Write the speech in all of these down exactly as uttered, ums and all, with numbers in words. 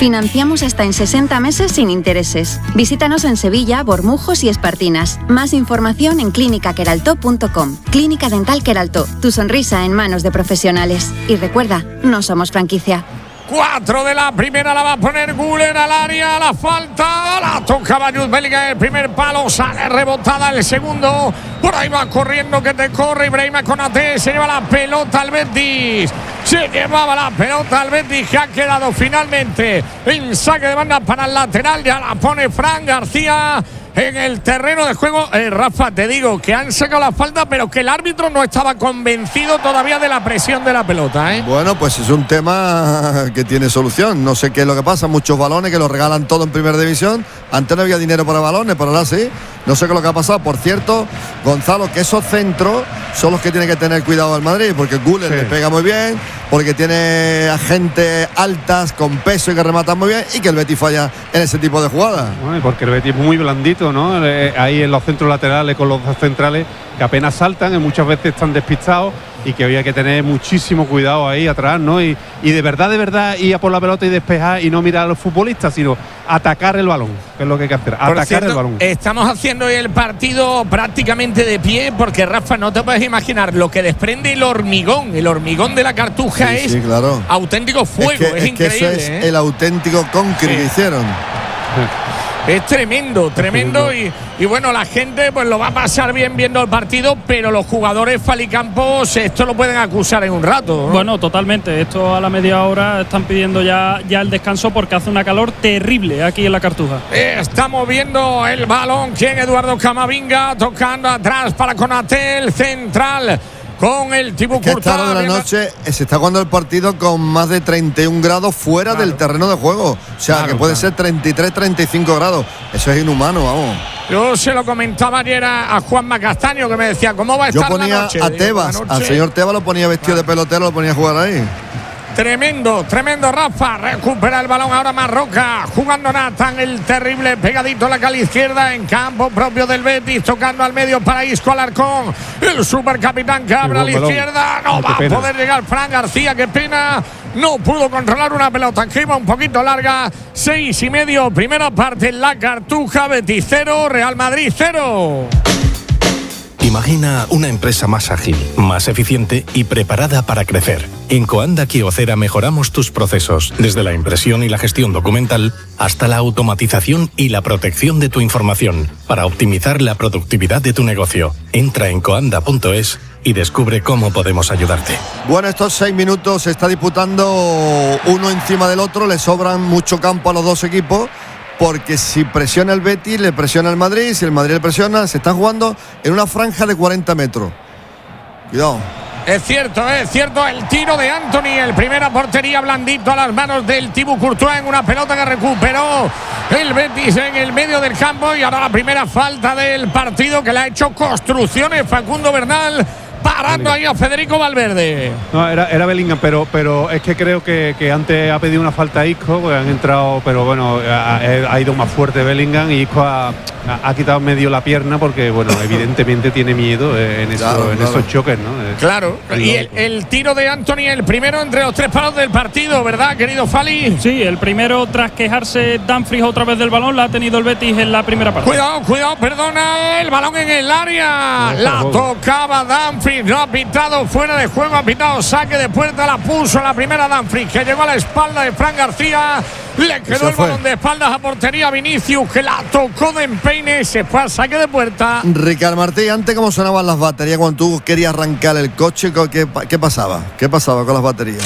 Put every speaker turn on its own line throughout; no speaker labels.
Financiamos hasta en sesenta meses sin intereses. Visítanos en Sevilla, Bormujos y Espartinas. Más información en clínica queraltó punto com. Clínica Dental Queraltó. Tu sonrisa en manos de profesionales. Y recuerda, no somos franquicia.
Cuatro de la primera la va a poner Güler al área, la falta, la toca Jude Bellingham, el primer palo, sale rebotada el segundo, por ahí va corriendo que te corre Ibrahima Konaté, se lleva la pelota al Betis, se llevaba la pelota al Betis que ha quedado finalmente en saque de banda para el lateral, ya la pone Fran García en el terreno de juego. eh, Rafa, te digo que han sacado la falta, pero que el árbitro no estaba convencido todavía de la presión de la pelota, ¿eh?
Bueno, pues es un tema que tiene solución. No sé qué es lo que pasa, muchos balones que los regalan todo en primera división. Antes no había dinero para balones, pero ahora sí. No sé qué es lo que ha pasado. Por cierto, Gonzalo, que esos centros son los que tiene que tener cuidado el Madrid, porque Güler sí. le pega muy bien, porque tiene a gente altas con peso y que rematan muy bien, y que el Betis falla en ese tipo de jugadas.
Bueno, porque el Betis es muy blandito, ¿no? Eh, ahí en los centros laterales con los dos centrales que apenas saltan y muchas veces están despistados, y que había que tener muchísimo cuidado ahí atrás, ¿no? Y, y de verdad, de verdad, ir a por la pelota y despejar y no mirar a los futbolistas, sino atacar el balón, que es lo que hay que hacer,
por
atacar
cierto,
el balón.
Estamos haciendo el partido prácticamente de pie, porque Rafa, no te puedes imaginar lo que desprende el hormigón, el hormigón de la Cartuja. Sí, es
sí, claro.
auténtico fuego, es, que, es, es increíble.
Que eso es
¿eh?
el auténtico concreto sí. que hicieron.
Es tremendo, tremendo y, y bueno, la gente pues lo va a pasar bien viendo el partido, pero los jugadores Falicampos esto lo pueden acusar en un rato, ¿no?
Bueno, totalmente, esto a la media hora están pidiendo ya, ya el descanso porque hace una calor terrible aquí en la Cartuja.
Estamos viendo el balón, quien Eduardo Camavinga tocando atrás para Konaté, el central con el Thibaut
es que
Courtois.
Esta hora de la noche se está jugando el partido con más de treinta y un grados fuera claro. del terreno de juego. O sea, claro, que puede claro. ser treinta y tres, treinta y cinco grados. Eso es inhumano, vamos.
Yo se lo comentaba ayer a, a Juanma Castaño, que me decía, ¿cómo va a estar
Yo ponía
la noche?
a Tebas,
Digo,
al señor Tebas lo ponía vestido claro. de pelotero, lo ponía a jugar ahí.
Tremendo, tremendo Rafa, recupera el balón ahora Marroca, jugando Nathan, el terrible pegadito a la cala izquierda en campo propio del Betis, tocando al medio para Isco Alarcón, el supercapitán que abre a la izquierda, no va a poder llegar Fran García, qué pena, no pudo controlar una pelota que iba un poquito larga, seis y medio, primera parte en la Cartuja, Betis cero, Real Madrid cero.
Imagina una empresa más ágil, más eficiente y preparada para crecer. En Coanda Kyocera mejoramos tus procesos, desde la impresión y la gestión documental hasta la automatización y la protección de tu información, para optimizar la productividad de tu negocio. Entra en coanda punto es y descubre cómo podemos ayudarte.
Bueno, estos seis minutos se está disputando uno encima del otro, le sobran mucho campo a los dos equipos. Porque si presiona el Betis, le presiona el Madrid. Si el Madrid le presiona, se está jugando en una franja de cuarenta metros. Cuidado.
Es cierto, es cierto, el tiro de Anthony, el primera portería blandito a las manos del Thibaut Courtois en una pelota que recuperó el Betis en el medio del campo. Y ahora la primera falta del partido que le ha hecho Construcciones Facundo Bernal, parando ahí a Federico Valverde.
No, era, era Bellingham, pero, pero es que creo que, que antes ha pedido una falta a Isco, porque han entrado, pero bueno, ha, ha ido más fuerte Bellingham y Isco ha, ha quitado medio la pierna porque, bueno, evidentemente tiene miedo en, eso, claro, en claro. esos choques, ¿no?
Claro, y el, el tiro de Anthony, el primero entre los tres palos del partido, ¿verdad, querido Fali?
Sí, el primero tras quejarse Dumfries otra vez del balón, la ha tenido el Betis en la primera parte.
Cuidado, cuidado, perdona, el balón en el área, no, la tocaba Dumfries. No ha pitado fuera de juego, ha pitado saque de puerta, la puso la primera Dumfries, que llegó a la espalda de Fran García, le quedó Eso el balón fue. de espaldas a portería Vinicius, que la tocó de empeine, se fue a saque de puerta.
Ricardo Martí, antes cómo sonaban las baterías cuando tú querías arrancar el coche, ¿qué, qué pasaba? ¿Qué pasaba con las baterías?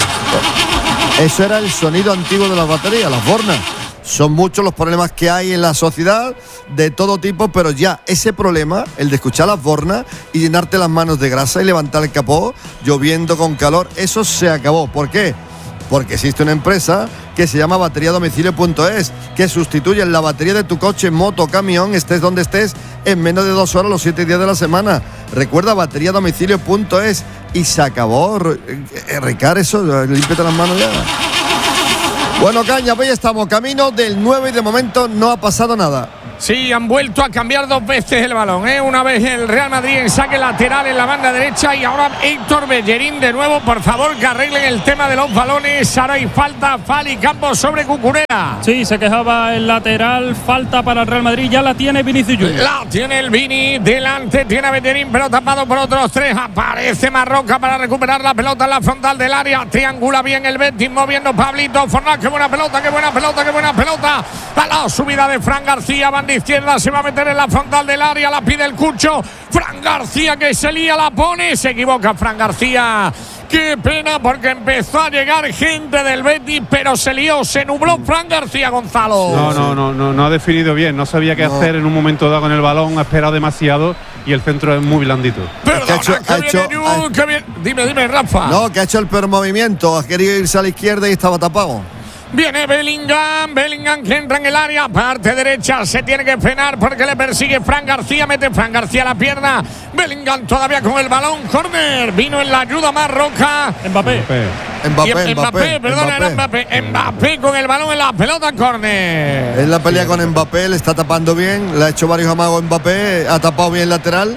Eso era el sonido antiguo de las baterías, las bornas. Son muchos los problemas que hay en la sociedad, de todo tipo, pero ya ese problema, el de escuchar las bornas y llenarte las manos de grasa y levantar el capó, lloviendo con calor, eso se acabó. ¿Por qué? Porque existe una empresa que se llama batería domicilio punto es, que sustituye la batería de tu coche, moto, camión, estés donde estés, en menos de dos horas los siete días de la semana. Recuerda, batería domicilio punto es, y se acabó. Ricardo, eso, límpiate las manos ya. Bueno, Caña, pues ya estamos camino del nueve y de momento no ha pasado nada.
Sí, han vuelto a cambiar dos veces el balón, ¿eh? Una vez el Real Madrid en saque lateral en la banda derecha y ahora Héctor Bellerín de nuevo. Por favor, que arreglen el tema de los balones. Ahora hay falta, Fali Campos sobre Cucurella.
Sí, se quejaba el lateral, falta para el Real Madrid, ya la tiene Vinicius Junior.
La tiene el Vini, delante tiene a Bellerín, pero tapado por otros tres. Aparece Marroca para recuperar la pelota en la frontal del área. Triangula bien el Betis, moviendo Pablito Fornal. Qué buena pelota, qué buena pelota, qué buena pelota. A la subida de Fran García, banda izquierda, se va a meter en la frontal del área, la pide el Cucho. Fran García que se lía, la pone, se equivoca Fran García. Qué pena porque empezó a llegar gente del Betis, pero se lió, se nubló Fran García, Gonzalo.
No, no, no, no, no ha definido bien, no sabía qué no. hacer en un momento dado con el balón, ha esperado demasiado y el centro es muy blandito.
Perdona,
que ha hecho,
que
ha
viene
hecho,
Ñu,
ha,
que viene. Dime, dime, Rafa.
No, que ha hecho el peor movimiento, ha querido irse a la izquierda y estaba tapado.
Viene Bellingham, Bellingham que entra en el área, parte derecha, se tiene que frenar porque le persigue Fran García, mete Fran García la pierna, Bellingham todavía con el balón, córner, vino en la ayuda Marroca,
Mbappé.
Mbappé, Mbappé,
Mbappé, perdón, era Mbappé, Mbappé con el balón en la pelota, córner.
En la pelea con Mbappé, le está tapando bien, le ha hecho varios amagos Mbappé, ha tapado bien lateral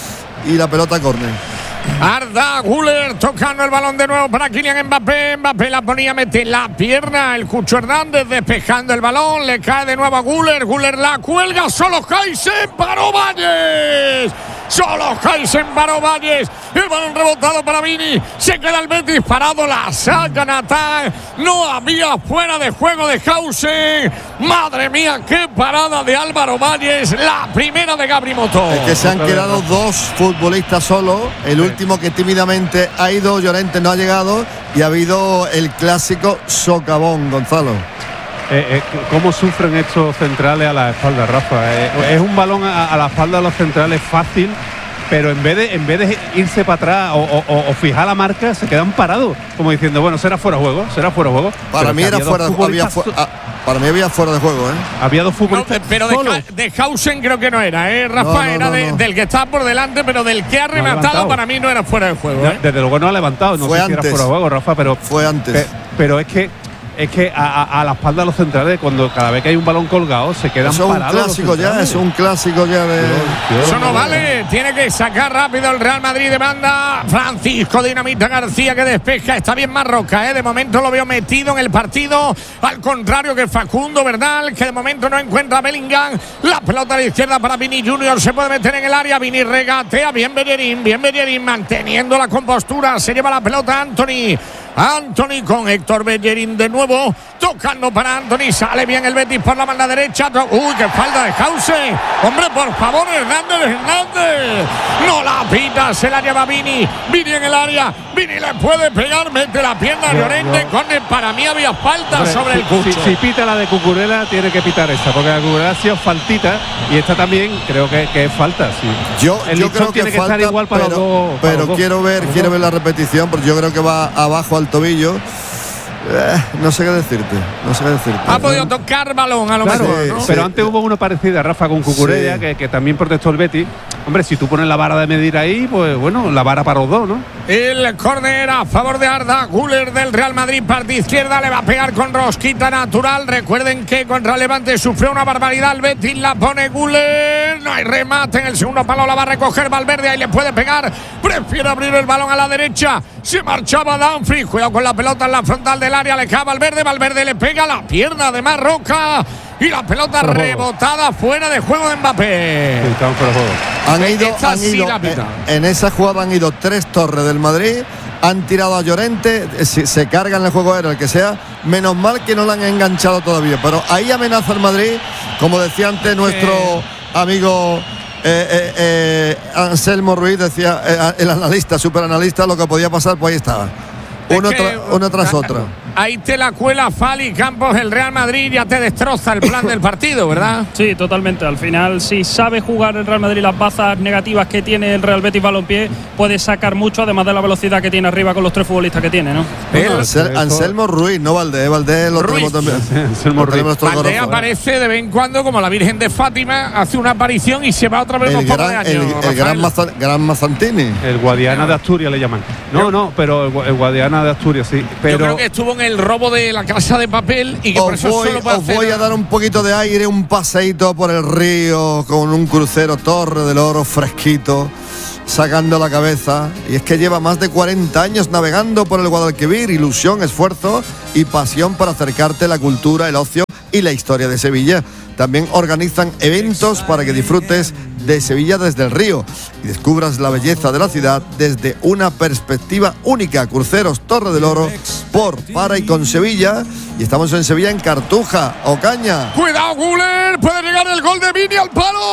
y la pelota córner.
Arda Güler tocando el balón de nuevo para Kylian Mbappé. Mbappé la ponía, mete la pierna. El Cucho Hernández despejando el balón. Le cae de nuevo a Güler. Güler la cuelga. Solo Jaisen paró Valles. Solo Jaisen paró Valles. El balón rebotado para Vini. Se queda el Betis parado. La saca Natán. No había fuera de juego de Hausen. Madre mía, qué parada de Álvaro Valles. La primera de Gabri Moto.
Es que se han quedado dos futbolistas solos. El último que tímidamente ha ido, Llorente no ha llegado y ha habido el clásico socavón, Gonzalo.
Eh, eh, ¿Cómo sufren estos centrales a la espalda, Rafa? Eh, es un balón a, a la espalda de los centrales fácil, pero en vez de en vez de irse para atrás o, o, o fijar la marca, se quedan parados, como diciendo, bueno, será fuera de juego, será fuera de juego.
Para
pero
mí era fuera de había fu a, Para mí había fuera de juego, ¿eh?
Había dos futbolistas.
No, pero de, de Hausen creo que no era, ¿eh? Rafa no, no, era no, de, no. del que está por delante, pero del que ha rematado, no para mí no era fuera de juego, ¿eh?
Desde luego no ha levantado, no
fue
sé
antes.
si era fuera de juego, Rafa, pero.
Fue antes.
Pe, pero es que. Es que a, a, a la espalda de los centrales, cuando cada vez que hay un balón colgado, se quedan
eso
parados.
Es un clásico ya, es un clásico ya de.
Dios, Dios, eso no vale, tiene que sacar rápido el Real Madrid de banda. Francisco Dinamita García que despeja, está bien Marroca, ¿eh? De momento lo veo metido en el partido, al contrario que Facundo Bernal, que de momento no encuentra a Bellingham. La pelota a la izquierda para Vini Junior, se puede meter en el área. Vini regatea, bien Bellerín, bien Bellerín, manteniendo la compostura, se lleva la pelota Anthony. Anthony con Héctor Bellerín de nuevo, tocando para Anthony, sale bien el Betis por la banda derecha. Uy, qué falta de Hausen, hombre, por favor, Hernández, Hernández, no la pita, se la lleva Vini, Vini en el área, Vini le puede pegar, mete la pierna a Llorente, con el, para mí había falta hombre, sobre
si,
el Cucho.
Si, si pita la de Cucurella, tiene que pitar esta, porque la de Cucurella ha sido faltita y esta también creo que, que es falta, sí.
Yo,
el
yo creo que,
tiene que
falta,
estar igual para
pero,
los dos.
Pero
los
quiero
dos,
ver, quiero dos. ver la repetición, porque yo creo que va abajo al tobillo. Eh, no sé qué decirte, no sé qué decirte.
Ha podido tocar balón a lo
claro,
mejor, ¿no?
Sí, pero sí. Antes hubo una parecida, Rafa, con Cucurella, sí. que, que también protestó el Betis. Hombre, si tú pones la vara de medir ahí, pues bueno, la vara para los dos, ¿no?
El córner a favor de Arda Güler del Real Madrid, parte izquierda, le va a pegar con rosquita natural. Recuerden que contra Levante sufrió una barbaridad el Betis, la pone Güler, no hay remate, en el segundo palo la va a recoger Valverde, ahí le puede pegar, prefiere abrir el balón a la derecha, se marchaba Danfri, cuidado con la pelota en la frontal del área, le cae Valverde, Valverde le pega la pierna de Marroca y la pelota fuera rebotada juego. Fuera de juego de Mbappé.
Sí, fuera juego.
Han ido, han ido en, en esa jugada han ido tres torres del Madrid, han tirado a Llorente, se, se cargan el juego aéreo, el que sea, menos mal que no la han enganchado todavía, pero ahí amenaza el Madrid, como decía antes nuestro eh. amigo eh, eh, eh, Anselmo Ruiz, decía eh, el analista, superanalista, lo que podía pasar, pues ahí estaba. Una,
es que,
tra una tras otra.
Ahí te la cuela Fali Campos, el Real Madrid ya te destroza el plan del partido, ¿verdad?
Sí, totalmente. Al final, si sabe jugar el Real Madrid las bazas negativas que tiene el Real Betis Balompié, puede sacar mucho, además de la velocidad que tiene arriba con los tres futbolistas que tiene, ¿no?
El, Ansel, Anselmo Ruiz, no Valdés, Valdés lo tenemos también.
Anselmo Ruiz.
Valdés aparece de vez en cuando como la Virgen de Fátima, hace una aparición y se va otra vez
el
los
gran,
años,
el, el gran, Mazan, gran Mazantini.
El Guadiana de Asturias le llaman. No, no, pero el, el Guadiana zona de Asturias, sí. Pero
yo creo que estuvo en el robo de la Casa de Papel y que
os
por eso
voy,
solo puede
os
hacer-
voy a dar un poquito de aire, un paseíto por el río con un crucero Torre del Oro fresquito, sacando la cabeza. Y es que lleva más de cuarenta años navegando por el Guadalquivir, ilusión, esfuerzo y pasión para acercarte la cultura, el ocio y la historia de Sevilla. También organizan eventos para que disfrutes de Sevilla desde el río y descubras la belleza de la ciudad desde una perspectiva única. Cruceros Torre del Oro por, para y con Sevilla. Y estamos en Sevilla, en Cartuja, Ocaña.
Cuidado, Guller, puede llegar el gol de Vini al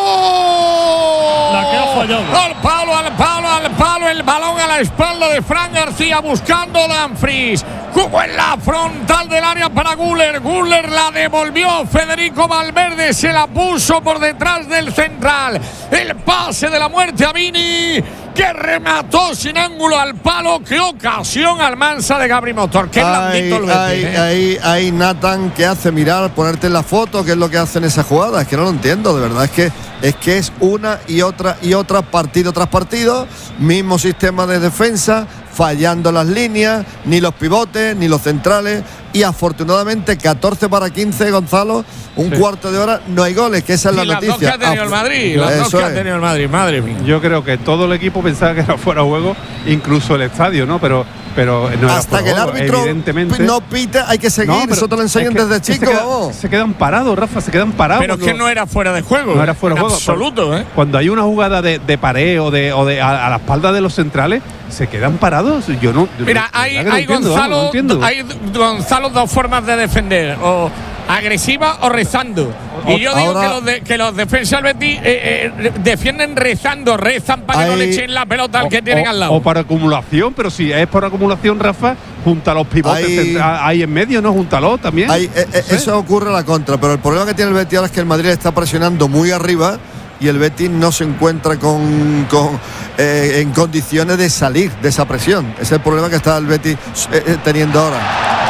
palo.
La que ha fallado.
Al palo, al palo, al palo, el balón a la espalda de Fran García buscando Dumfries. Jugó en la frontal del área para Guller. Guller la devolvió. Federico Valverde se la puso por detrás del central. El pase de la muerte a Vini, que remató sin ángulo al palo. Qué ocasión Almansa de Gabri Motor. Qué blandito el Betis,
ahí,
¿eh?
ahí, ahí, Nathan, ¿qué hace? Mirar, ponerte en la foto, ¿qué es lo que hace en esa jugada? Es que no lo entiendo, de verdad. Es que es que es una y otra y otra, partido tras partido, mismo sistema de defensa, fallando las líneas, ni los pivotes, ni los centrales. Y afortunadamente catorce para quince, Gonzalo, un
Sí.
cuarto de hora, no hay goles, que esa es
Y
la
las dos
noticia.
que ha tenido el Madrid,
Af-
las dos
Eso
que ha
es.
tenido el Madrid, madre mía.
yo creo que todo el equipo pensaba que era fuera de juego, incluso el estadio, ¿no? Pero, pero no era
Hasta
fuera
que el
de juego,
árbitro
evidentemente.
no pita, hay que seguir,
No, pero
eso te lo enseñan
es que-
desde
es que
chico,
se queda-
vamos.
Se quedan parados, Rafa, se quedan parados.
Pero es que
cuando-
no era fuera de juego.
no era fuera de
en
juego.
absoluto, ¿eh?
Cuando hay una jugada de, de pared o de, o de a, a la espalda de los centrales, se quedan parados. Yo no. yo
Mira,
no-
hay,
de verdad que no
hay
entiendo, vamos, no
Gonzalo,
entiendo.
hay Gonzalo dos formas de defender, o agresiva o rezando.
O-
Y yo digo
ahora-
que los, de, que los defensas del Betis eh, eh, defienden rezando, rezan para que no
Hay-
le echen la pelota al
O-
que tienen
o-
al lado.
O para acumulación, pero si es por acumulación, Rafa, junto a los pivotes
Hay-
centra- ahí en medio, ¿no? Júntalos también.
Ahí, eh, eh,
Sí.
eso ocurre a la contra, pero el problema que tiene el Betis ahora es que el Madrid está presionando muy arriba y el Betis no se encuentra con, con, eh, en condiciones de salir de esa presión. Ese es el problema que está el Betis eh, eh, teniendo ahora.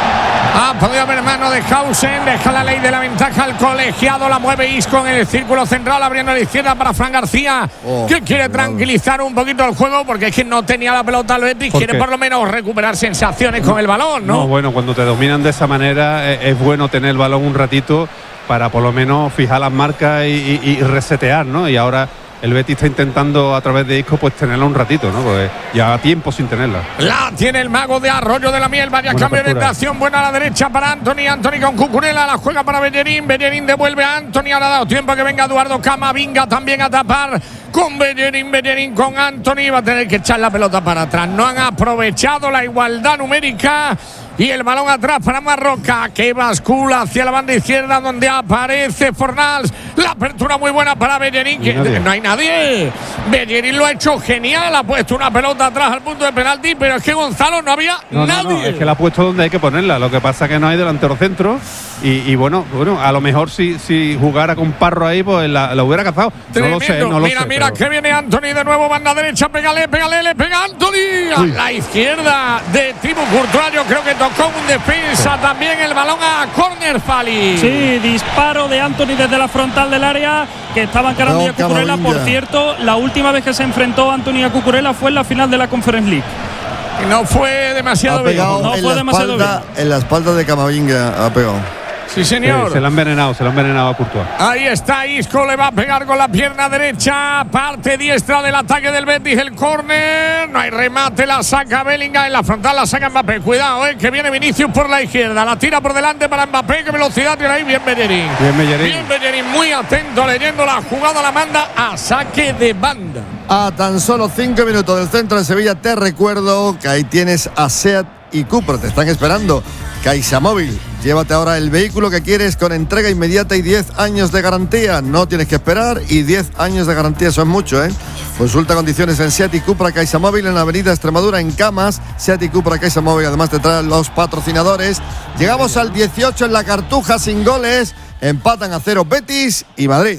Ah, podría haber mano de Hausen, deja la ley de la ventaja al colegiado, la mueve Isco en el círculo central, abriendo a la izquierda para Fran García,
Oh,
que quiere
qué
tranquilizar un poquito el juego porque es que no tenía la pelota el Betis,
¿Por
quiere
qué?
por lo menos recuperar sensaciones con el balón, ¿no?
No, bueno, cuando te dominan de esa manera eh, es bueno tener el balón un ratito para por lo menos fijar las marcas y, y- y resetear, ¿no? Y ahora el Betis está intentando a través de Isco pues tenerla un ratito, ¿no? Porque ya tiempo sin tenerla.
La tiene el mago de Arroyo de la Miel. Vaya
Buena
cambio de
apertura.
orientación. Buena a la derecha para Anthony. Anthony con Cucurella. La juega para Bellerín. Bellerín devuelve a Anthony. Ahora ha dado tiempo a que venga Eduardo Camavinga también a tapar con Bellerín. Bellerín con Anthony. Va a tener que echar la pelota para atrás. No han aprovechado la igualdad numérica. Y el balón atrás para Marroca, que bascula hacia la banda izquierda donde aparece Fornals. La apertura muy buena para Bellerín. Que
Nadie.
no hay nadie. Bellerín lo ha hecho genial. Ha puesto una pelota atrás al punto de penalti. Pero es que Gonzalo no había
No, no,
nadie.
no, es que la ha puesto donde hay que ponerla. Lo que pasa es que no hay delantero centro. Y, y bueno, bueno, a lo mejor si, si jugara con Parro ahí, pues la, la hubiera cazado. No lo sé,
Tremendo.
no lo
mira,
sé.
mira
pero-
que viene Anthony de nuevo, banda derecha, pégale, pégale, le pega Anthony a
Uy.
la izquierda de Thibaut Courtois. Yo creo que tocó un defensa también el balón a córner, Fali.
Sí, disparo de Anthony desde la frontal del área, que estaba encarando
No,
ya Cucurella. Por
Camavinga.
cierto, la última vez que se enfrentó Anthony a Cucurella fue en la final de la Conference League.
Y no fue demasiado
Ha
bien.
pegado
no
en,
fue
la
demasiado
espalda, en la espalda de Camavinga. Ha pegado.
Sí,
Sí,
señor.
se la han envenenado, se la han envenenado a Courtois.
Ahí está Isco, le va a pegar con la pierna derecha, parte diestra del ataque del Betis, el córner, no hay remate, la saca Bellingham, en la frontal la saca Mbappé, cuidado, eh, que viene Vinicius por la izquierda, la tira por delante para Mbappé, qué velocidad tiene ahí, bien Bellerín.
Bien Bellerín.
Bien Bellerín, muy atento, leyendo la jugada, la manda a saque de banda.
A tan solo cinco minutos del centro de Sevilla, te recuerdo que ahí tienes a SEAT y Cupra, te están esperando. CaixaMóvil, llévate ahora el vehículo que quieres con entrega inmediata y diez años de garantía. No tienes que esperar y diez años de garantía, eso es mucho, ¿eh? Consulta condiciones en SEAT y Cupra CaixaMóvil en la avenida Extremadura en Camas. SEAT y Cupra CaixaMóvil, además te traen los patrocinadores. Llegamos al dieciocho en la Cartuja sin goles. Empatan a cero Betis y Madrid.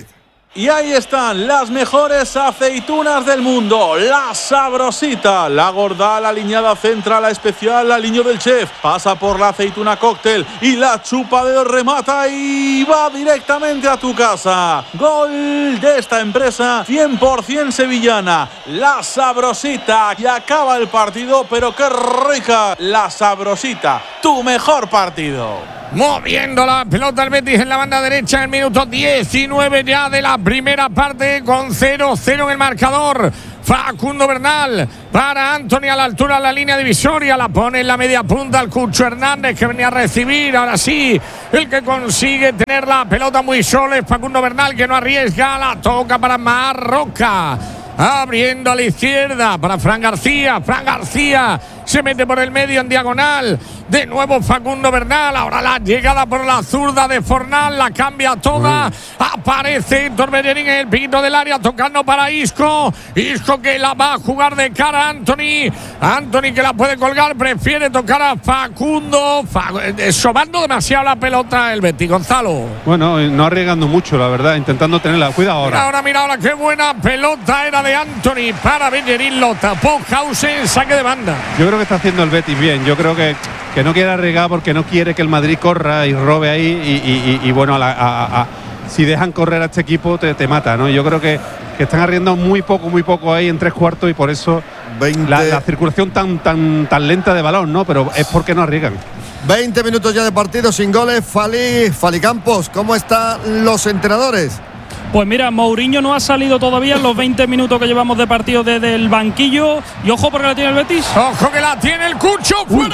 Y ahí están las mejores aceitunas del mundo, la Sabrosita, la gorda, la aliñada central, la especial, la aliño del chef, pasa por la aceituna cóctel y la chupa de remata y va directamente a tu casa. Gol de esta empresa cien por ciento sevillana, la Sabrosita, y acaba el partido, pero qué rica, la Sabrosita, tu mejor partido.
Moviendo la pelota el Betis en la banda derecha en el minuto diecinueve ya de la primera parte, con cero cero en el marcador. Facundo Bernal para Antony a la altura de la línea divisoria, la pone en la media punta al Cucho Hernández, que venía a recibir. Ahora sí, el que consigue tener la pelota muy sola es Facundo Bernal, que no arriesga, la toca para Marroca, abriendo a la izquierda para Fran García. Fran García se mete por el medio en diagonal. De nuevo Facundo Bernal. Ahora la llegada por la zurda de Fornal. La cambia toda. Mm. Aparece Héctor Bellerín en el piquito del área, tocando para Isco. Isco que la va a jugar de cara a Antony. Antony que la puede colgar. Prefiere tocar a Facundo. Fa- sobando demasiado la pelota el Betis, Gonzalo.
Bueno, no arriesgando mucho, la verdad. Intentando tenerla. Cuidado ahora.
Mira ahora, mira ahora. Qué buena pelota era de Antony para Bellerín. Lo tapó Hausen. Saque de banda.
Yo creo que está haciendo el Betis bien. Yo creo que que no quiere arriesgar porque no quiere que el Madrid corra y robe ahí y, y, y, y bueno, a la, a, a, si dejan correr a este equipo te, te mata, ¿no? Yo creo que, que están arriesgando muy poco, muy poco ahí en tres cuartos y por eso la, la circulación tan, tan, tan lenta de balón, ¿no? Pero es porque no arriesgan.
veinte minutos ya de partido sin goles. Fali, Fali Campos, ¿cómo están los entrenadores?
Pues mira, Mourinho no ha salido todavía en los veinte minutos que llevamos de partido desde el banquillo. Y ojo porque la tiene el Betis.
Ojo que la tiene el Cucho. ¡Fuera!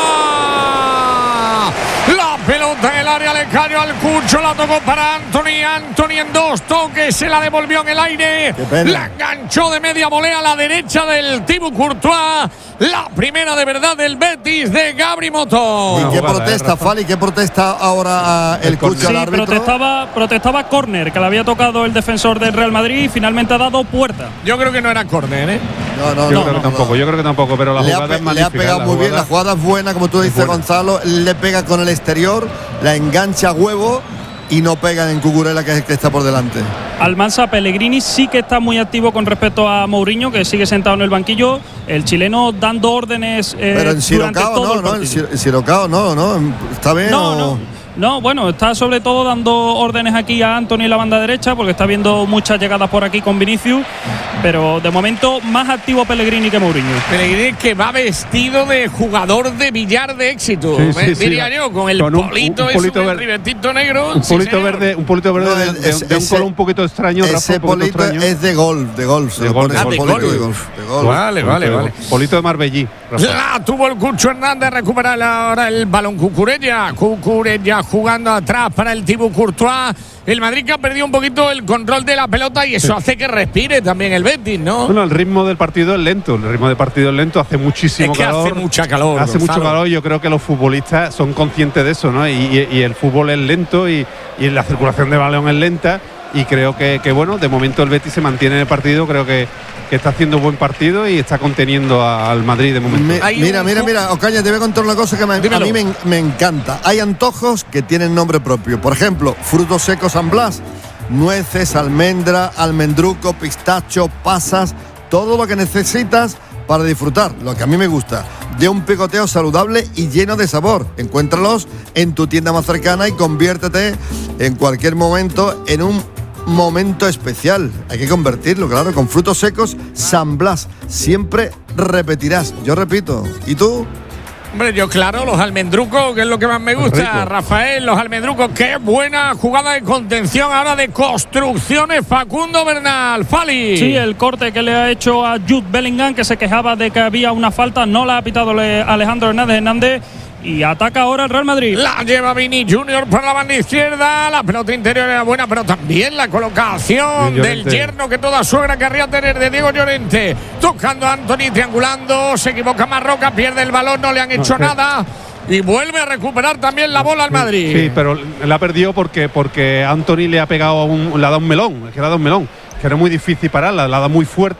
La pelota en el área le cayó al Cucho. La tocó para Antony. Antony en dos toques se la devolvió en el aire. La enganchó de media volea a la derecha del Thibaut Courtois. La primera de verdad del Betis de Gabri Moto.
¿Y qué protesta, Fali? ¿Qué protesta ahora el Cucho al árbitro?
Sí, protestaba, protestaba córner, que le había tocado el defensor del Real Madrid y finalmente ha dado puerta.
Yo creo que no era córner, ¿eh?
No, no,
yo
no,
creo
no,
que tampoco,
no.
yo creo que tampoco, pero la
le
jugada
ha,
es magnífica.
Le ha pegado muy bien, la jugada es buena, como tú dices, Gonzalo. Le pega con el exterior, la engancha a huevo y no pega en Cucurella, que es el que está por delante.
Almansa Pellegrini sí que está muy activo con respecto a Mourinho, que sigue sentado en el banquillo. El chileno dando órdenes eh,
pero en Sirocao no, no, en Sirocao no, no, está bien.
No,
o...
no. No, bueno, está sobre todo dando órdenes aquí a Antony en la banda derecha, porque está viendo muchas llegadas por aquí con Vinicius, pero de momento más activo Pellegrini que Mourinho.
Pellegrini que va vestido de jugador de billar de éxito,
sí, sí, sí,
diría
sí.
yo, con el
con un,
polito,
un, un
polito
polito
el ribetito negro.
Un
sí,
polito
señor.
verde, un polito verde
no,
de,
el,
de,
ese,
de un color un poquito extraño.
Ese
Rafa, un
polito
extraño.
es de golf, de golf.
De golf,
ah, de, golf.
de golf, de golf.
Vale, vale, vale.
Polito de Marbellí. Rafa.
La tuvo el Cucho Hernández, recupera ahora el balón Cucurella. Cucurella jugando atrás para el Thibaut Courtois. El Madrid que ha perdido un poquito el control de la pelota y eso sí. hace que respire también el Betis, ¿no?
Bueno, el ritmo del partido es lento. El ritmo del partido es lento, hace muchísimo
es que
calor.
hace mucha calor.
Hace
Gonzalo.
mucho calor. Yo creo que los futbolistas son conscientes de eso, ¿no? Y, y, y el fútbol es lento y, y la circulación de balón es lenta. Y creo que, que, bueno, de momento el Betis se mantiene en el partido. Creo que, que está haciendo buen partido y está conteniendo a, al Madrid de momento.
Me, mira, mira, mira, Ocaña, te voy a contar una cosa que me, a mí me, me encanta. Hay antojos que tienen nombre propio. Por ejemplo, frutos secos San Blas, nueces, almendra, almendruco, pistacho, pasas, todo lo que necesitas para disfrutar, lo que a mí me gusta, de un picoteo saludable y lleno de sabor. Encuéntralos en tu tienda más cercana y conviértete en cualquier momento en un momento especial. Hay que convertirlo, claro, con frutos secos San Blas. Siempre repetirás. Yo repito. ¿Y tú?
Hombre, yo claro, los almendrucos, que es lo que más me gusta, Rafael, los almendrucos, qué buena jugada de contención ahora de construcciones, Facundo Bernal, Fali.
Sí, el corte que le ha hecho a Jude Bellingham, que se quejaba de que había una falta, no la ha pitado Alejandro Hernández Hernández. Y ataca ahora el Real Madrid.
La lleva Vini Junior por la banda izquierda. La pelota interior era buena, pero también la colocación del yerno que toda suegra querría tener, de Diego Llorente. Tocando a Antony, triangulando. Se equivoca Marroca, pierde el balón, no le han hecho no, nada. Y vuelve a recuperar también la bola al Madrid.
Sí, pero la perdió porque, porque Antony le ha pegado, un, le ha dado un melón. Que le ha dado un melón. Que era muy difícil pararla, la da muy fuerte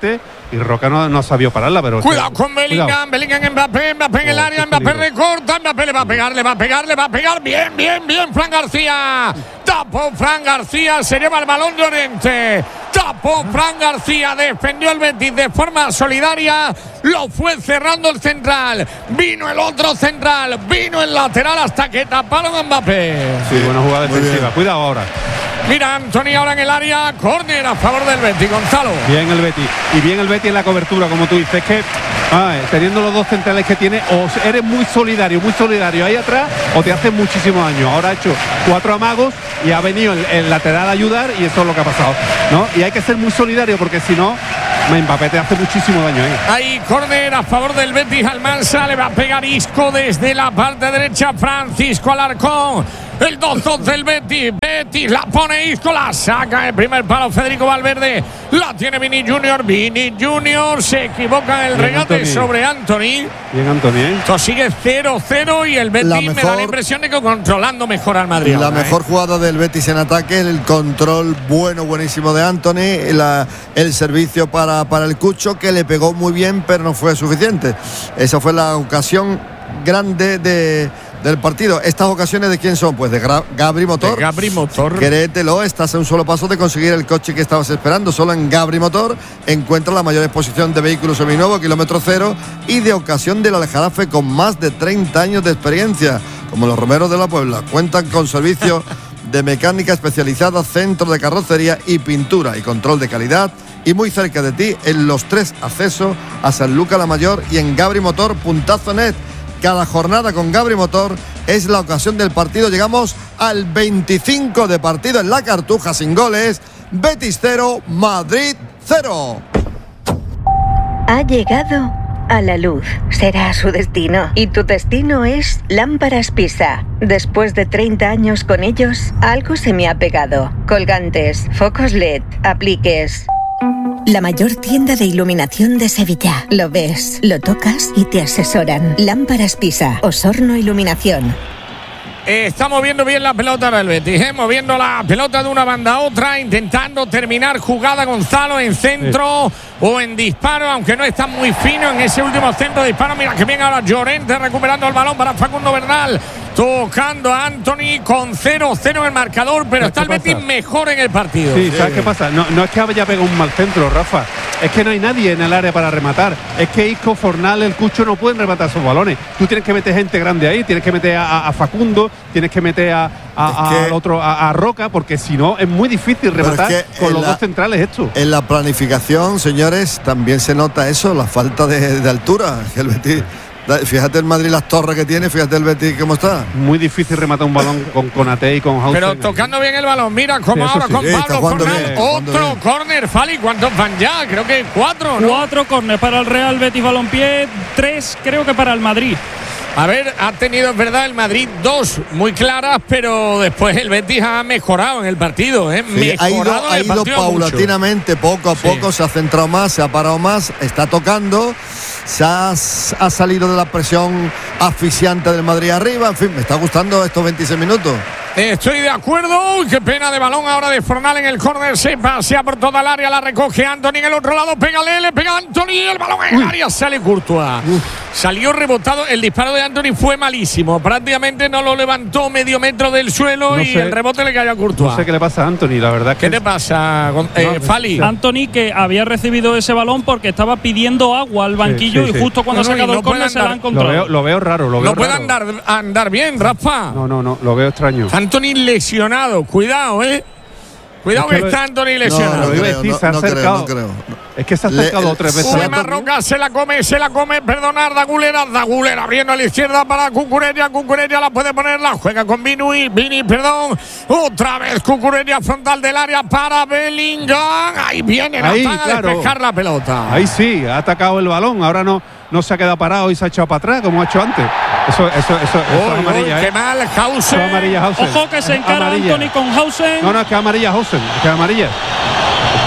y Roca no, no sabía pararla, pero
cuidado con Bellingham, Bellingham, Mbappé, Mbappé en el área, Mbappé recorta, Mbappé le va a pegar, le va a pegar, le va a pegar, bien, bien, bien, Fran García, tapó Fran García, se lleva el balón de Llorente, tapó Fran García, defendió el Betis de forma solidaria, lo fue cerrando el central, vino el otro central, vino el lateral hasta que taparon a Mbappé.
Sí, buena jugada defensiva, cuidado ahora.
Mira, Antony ahora en el área, córner a favor del Betis, Gonzalo.
Bien el Betis, y bien el Betis en la cobertura, como tú dices, que ah, teniendo los dos centrales que tiene, o eres muy solidario, muy solidario ahí atrás, o te hace muchísimos años. Ahora ha hecho cuatro amagos y ha venido el, el lateral a ayudar, y eso es lo que ha pasado, ¿no? Y hay que ser muy solidario, porque si no, Mbappé te hace muchísimo daño ahí.
Ahí, córner a favor del Betis, Almansa, le va a pegar Isco desde la parte derecha, Francisco Alarcón. El dos dos del Betis, Betis la pone Isco, la saca el primer palo Federico Valverde, la tiene Vini Junior, Vini Junior se equivoca en el
Bien,
regate
Antony.
sobre Antony.
Bien, Antony, ¿eh?
Esto sigue cero cero y el Betis
mejor,
me da la impresión de que controlando mejor al Madrid.
La
ahora,
mejor
¿eh?
jugada del Betis en ataque, el control bueno, buenísimo de Antony, la, el servicio para, para el Cucho, que le pegó muy bien, pero no fue suficiente. Esa fue la ocasión grande de, del partido. ¿Estas ocasiones de quién son? Pues de Gra Gabri Motor.
De Gabri Motor.
Créetelo, estás a un solo paso de conseguir el coche que estabas esperando. Solo en Gabri Motor encuentra la mayor exposición de vehículos seminuevos, kilómetro cero, y de ocasión del Aljarafe, con más de treinta años de experiencia, como los Romeros de la Puebla. Cuentan con servicio de mecánica especializada, centro de carrocería y pintura y control de calidad, y muy cerca de ti en los tres accesos a San Lucas la Mayor y en gabrimotor punto net. Cada jornada con Gabri Motor es la ocasión del partido. Llegamos al veinticinco de partido en la Cartuja sin goles. Betis cero, Madrid cero.
Ha llegado a la luz. Será su destino. Y tu destino es Lámparas Pisa. Después de treinta años con ellos, algo se me ha pegado. Colgantes, focos L E D, apliques. La mayor tienda de iluminación de Sevilla. Lo ves, lo tocas y te asesoran. Lámparas Pisa, Osorno Iluminación.
Eh, está moviendo bien la pelota del Betis, eh, moviendo la pelota de una banda a otra, intentando terminar jugada Gonzalo en centro sí. o en disparo, aunque no está muy fino en ese último centro de disparo. Mira que bien ahora Llorente recuperando el balón para Facundo Bernal, tocando a Antony con cero cero en el marcador, pero está el Betis mejor en el partido.
Sí, ¿sabes qué pasa? No, no es que haya pegado un mal centro, Rafa, es que no hay nadie en el área para rematar. Es que Isco, Fornal, el Cucho no pueden rematar esos balones. Tú tienes que meter gente grande ahí, tienes que meter a, a Facundo, tienes que meter a, a,
es que,
al otro, a, a Roca, porque si no es muy difícil rematar es que con los la, dos centrales esto.
En la planificación, señores, también se nota eso, la falta de, de altura. El Betis, fíjate el Madrid las torres que tiene, fíjate el Betis cómo está.
Muy difícil rematar un balón con Konaté y con Hausen.
Pero tocando bien el balón, mira cómo sí, ahora sí. con
sí,
Pablo Fornal, otro córner, Fali, ¿cuántos van ya? Creo que cuatro, ¿no?
Cuatro córner para el Real Betis Balompié, tres creo que para el Madrid.
A ver, ha tenido, es verdad, el Madrid dos muy claras, pero después el Betis ha mejorado en el partido. ¿eh?
Sí, ha ido, ha ido paulatinamente, mucho. poco a poco, sí. se ha centrado más, se ha parado más, está tocando, se ha, ha salido de la presión asfixiante del Madrid arriba. En fin, me está gustando estos veintiséis minutos.
Estoy de acuerdo. Uy, qué pena de balón ahora de Fornal en el córner. Se pasea por toda el área, la recoge Antony en el otro lado. Pégale, le pega Antony. El balón en el área, sale Courtois. Uf. Salió rebotado. El disparo de Antony fue malísimo. Prácticamente no lo levantó medio metro del suelo no y sé, el rebote le cayó a Courtois.
No sé qué le pasa a Antony, la verdad.
¿Qué te pasa, eh, no, Fali?
Antony, que había recibido ese balón porque estaba pidiendo agua al banquillo sí, sí, y justo sí. cuando no, ha sacado no el córner se la ha encontrado.
Lo veo, lo veo raro. Lo veo
no puede
raro.
andar, andar bien, Rafa.
No, no, no. Lo veo extraño.
Antony lesionado. Cuidado, eh. Cuidado es que, que está Antony lesionado.
No, no, creo, no, no, creo, no creo.
Es que se ha acercado Le, tres veces.
Uy, Marroca se la come, se la come. Perdonar, Dagulera, Dagulera abriendo a la izquierda para Cucurella. Cucurella la puede poner, la juega con Vini, Vini, perdón. Otra vez Cucurella frontal del área para Bellingham. Ahí viene la paga claro. de despejar la pelota.
Ahí sí, ha atacado el balón. Ahora no, no se ha quedado parado y se ha echado para atrás como ha hecho antes. Eso, eso, eso, eso
oh,
es amarilla.
Oh,
¿eh?
Qué mal, Hausen.
Amarilla, Hausen.
Ojo que se encara amarilla. Antony con Hausen.
No, no, es que es amarilla Hausen. Es que es amarilla.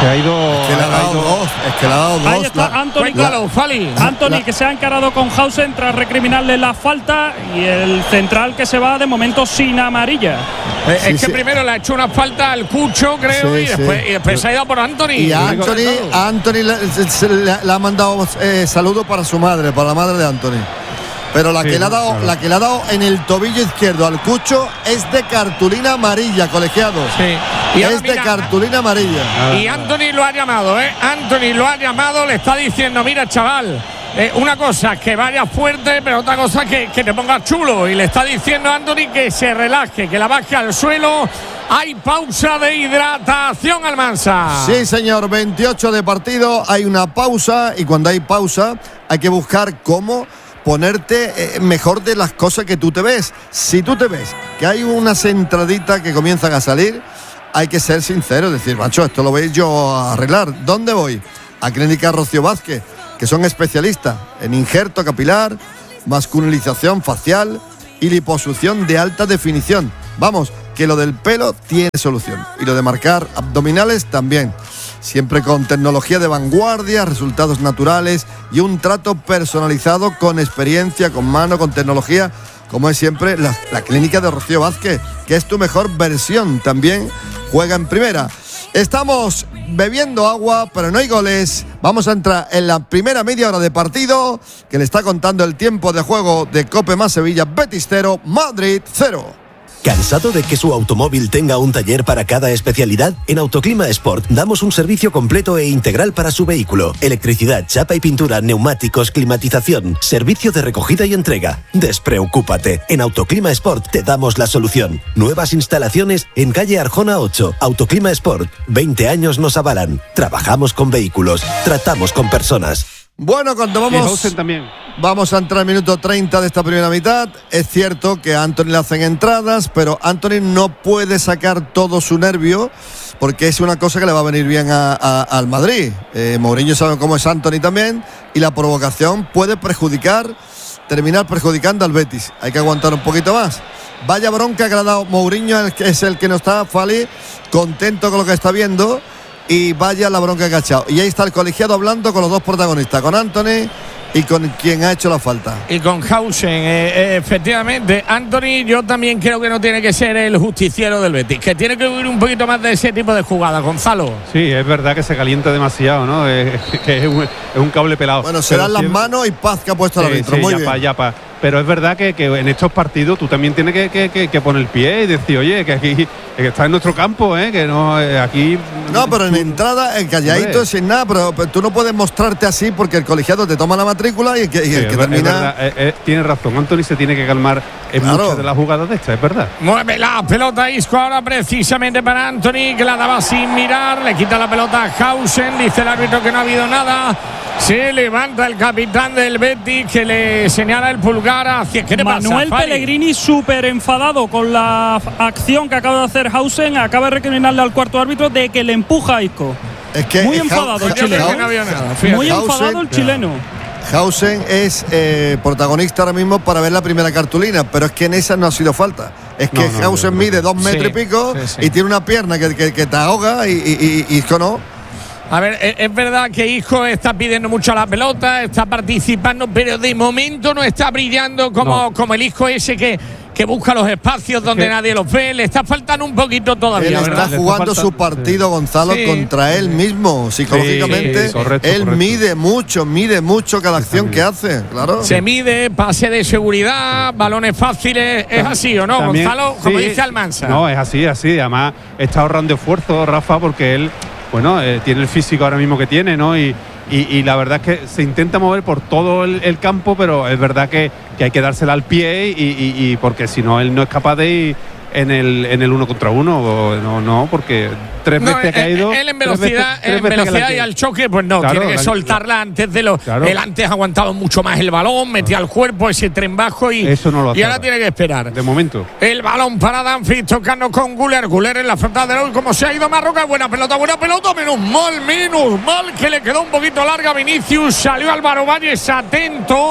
Se ha ido.
Es que le ha dado dos. Es que le ha dado dos.
Ahí está
La-
Anthony,
Cuéntalo, Fali.
Anthony
la-
que se ha encarado con Hausen tras recriminarle la falta, y el central que se va de momento sin amarilla.
Eh,
Sí,
es que
sí.
primero le ha hecho una falta al Cucho, creo,
Sí,
y,
sí.
después, y después se ha ido por Anthony.
Y a Anthony, a Anthony le, se- se le- le ha mandado eh, saludos para su madre, para la madre de Anthony. Pero la
Sí,
que le ha dado,
claro.
la que le ha dado en el tobillo izquierdo al Cucho es de cartulina amarilla, colegiado.
Sí. Y ahora
Es de
mira,
cartulina amarilla.
Y Anthony lo ha llamado, ¿eh? Anthony lo ha llamado, le está diciendo, mira, chaval, eh, una cosa que vaya fuerte, pero otra cosa que, que te pongas chulo. Y le está diciendo a Anthony que se relaje, que la baje al suelo. Hay pausa de hidratación, Almansa.
Sí, señor, veintiocho de partido, hay una pausa y cuando hay pausa hay que buscar cómo ponerte eh, mejor de las cosas que tú te ves. Si tú te ves que hay unas entraditas que comienzan a salir, hay que ser sincero, decir, macho, esto lo voy yo a arreglar. ¿Dónde voy? A Clínica Rocío Vázquez, que son especialistas en injerto capilar, masculinización facial y liposucción de alta definición. Vamos, que lo del pelo tiene solución y lo de marcar abdominales también. Siempre con tecnología de vanguardia, resultados naturales y un trato personalizado con experiencia, con mano, con tecnología, como es siempre la, la clínica de Rocío Vázquez, que es tu mejor versión. También juega en primera. Estamos bebiendo agua, pero no hay goles. Vamos a entrar en la primera media hora de partido, que le está contando el tiempo de juego de Cope más Sevilla, Betis cero, Madrid cero.
¿Cansado de que su automóvil tenga un taller para cada especialidad? En Autoclima Sport damos un servicio completo e integral para su vehículo. Electricidad, chapa y pintura, neumáticos, climatización, servicio de recogida y entrega. Despreocúpate. En Autoclima Sport te damos la solución. Nuevas instalaciones en calle Arjona ocho. Autoclima Sport. veinte años nos avalan. Trabajamos con vehículos. Tratamos con personas.
Bueno, cuando
Y
vamos,
Hausen también.
vamos a entrar al minuto treinta de esta primera mitad. Es cierto que a Anthony le hacen entradas, pero Anthony no puede sacar todo su nervio porque es una cosa que le va a venir bien a, a- al Madrid. Eh, Mourinho sabe cómo es Anthony también y la provocación puede perjudicar, terminar perjudicando al Betis. Hay que aguantar un poquito más. Vaya bronca que le ha dado Mourinho, el que es el que no está, Fali, contento con lo que está viendo. Y vaya la bronca que ha echado. Y ahí está el colegiado hablando con los dos protagonistas, con Anthony y con quien ha hecho la falta.
Y con Hausen, eh, eh, efectivamente, Anthony, yo también creo que no tiene que ser el justiciero del Betis, que tiene que huir un poquito más de ese tipo de jugadas, Gonzalo.
Sí, es verdad que se calienta demasiado, ¿no? Es, que es un, es un cable pelado.
Bueno, serán
Pero
las
sí es-
manos y paz que ha puesto el
Sí,
árbitro.
sí,
Muy
ya
bien.
pa, ya pa. Pero es verdad que, que en estos partidos tú también tienes que, que, que, que poner el pie y decir, oye, que aquí que está en nuestro campo, ¿eh? Que no, eh, aquí.
No, pero en
tú-
entrada, en calladito,
Hombre.
sin nada, pero, pero tú no puedes mostrarte así porque el colegiado te toma la matrícula y el que, y
Sí,
el
es
que
ver- es
termina.
verdad, eh, eh, tiene razón, Anthony se tiene que calmar en
Claro.
muchas de las jugadas de estas, es verdad.
Mueve la pelota Isco ahora precisamente para Anthony, que la daba sin mirar, le quita la pelota a Hausen, dice el árbitro que no ha habido nada. Se levanta el capitán del Betis, que le señala el pulgar hacia... ¿Qué te
Manuel
pasa, Fali?
Pellegrini súper enfadado con la f- acción que acaba de hacer Hausen, acaba de recriminarle al cuarto árbitro de que le empuja a Isco.
Es que
Muy
es
enfadado
Hau-
el
Yo creo
chileno.
que no había nada, fíjate.
Muy
Hausen,
enfadado el chileno.
Hausen es eh, protagonista ahora mismo para ver la primera cartulina, pero es que en esa no ha sido falta. Es que
No, no,
Hausen
no, no.
mide dos metros
Sí,
y pico
sí, sí.
y tiene una pierna que, que- que te ahoga y, y, y, y Isco no.
A ver, es, es verdad que Isco está pidiendo mucho la pelota, está participando, pero de momento no está brillando como,
No.
como el Isco ese que, que busca los espacios donde
que-
nadie los ve. Le está faltando un poquito
Él
todavía,
está
¿verdad?
Le está
jugando su
faltando,
partido, Gonzalo,
Sí.
contra él mismo, psicológicamente.
sí, correcto,
él
correcto.
mide mucho, mide mucho cada acción que hace, claro.
Se mide, pase de seguridad, balones fáciles. ¿Es así o no,
También-
Gonzalo? Como
sí,
dice Almansa.
No, es así, así. Además, está ahorrando esfuerzo, Rafa, porque él, bueno, eh, tiene el físico ahora mismo que tiene, ¿no? Y, y, y la verdad es que se intenta mover por todo el, el campo, pero es verdad que, que hay que dársela al pie y, y- y porque si no, él no es capaz de ir en el, en el uno contra uno. O no, no, porque tres
No,
veces que ha
él-
ido.
él en
tres
velocidad,
veces- tres
en
veces que la
velocidad y
tiene.
al choque, pues no,
Claro,
tiene que
la-
soltarla antes de lo.
Claro.
Él antes aguantaba mucho más el balón, metía al cuerpo ese tren bajo y,
Eso no lo
y
hace
ahora
ahora.
tiene que esperar.
De momento.
El balón para Danfries tocando con Guller. Guller en la frontal de hoy. Como se ha ido Marroca. Buena pelota, buena pelota. Menos mal, menos mal que le quedó un poquito larga a Vinicius. Salió Álvaro Valles atento.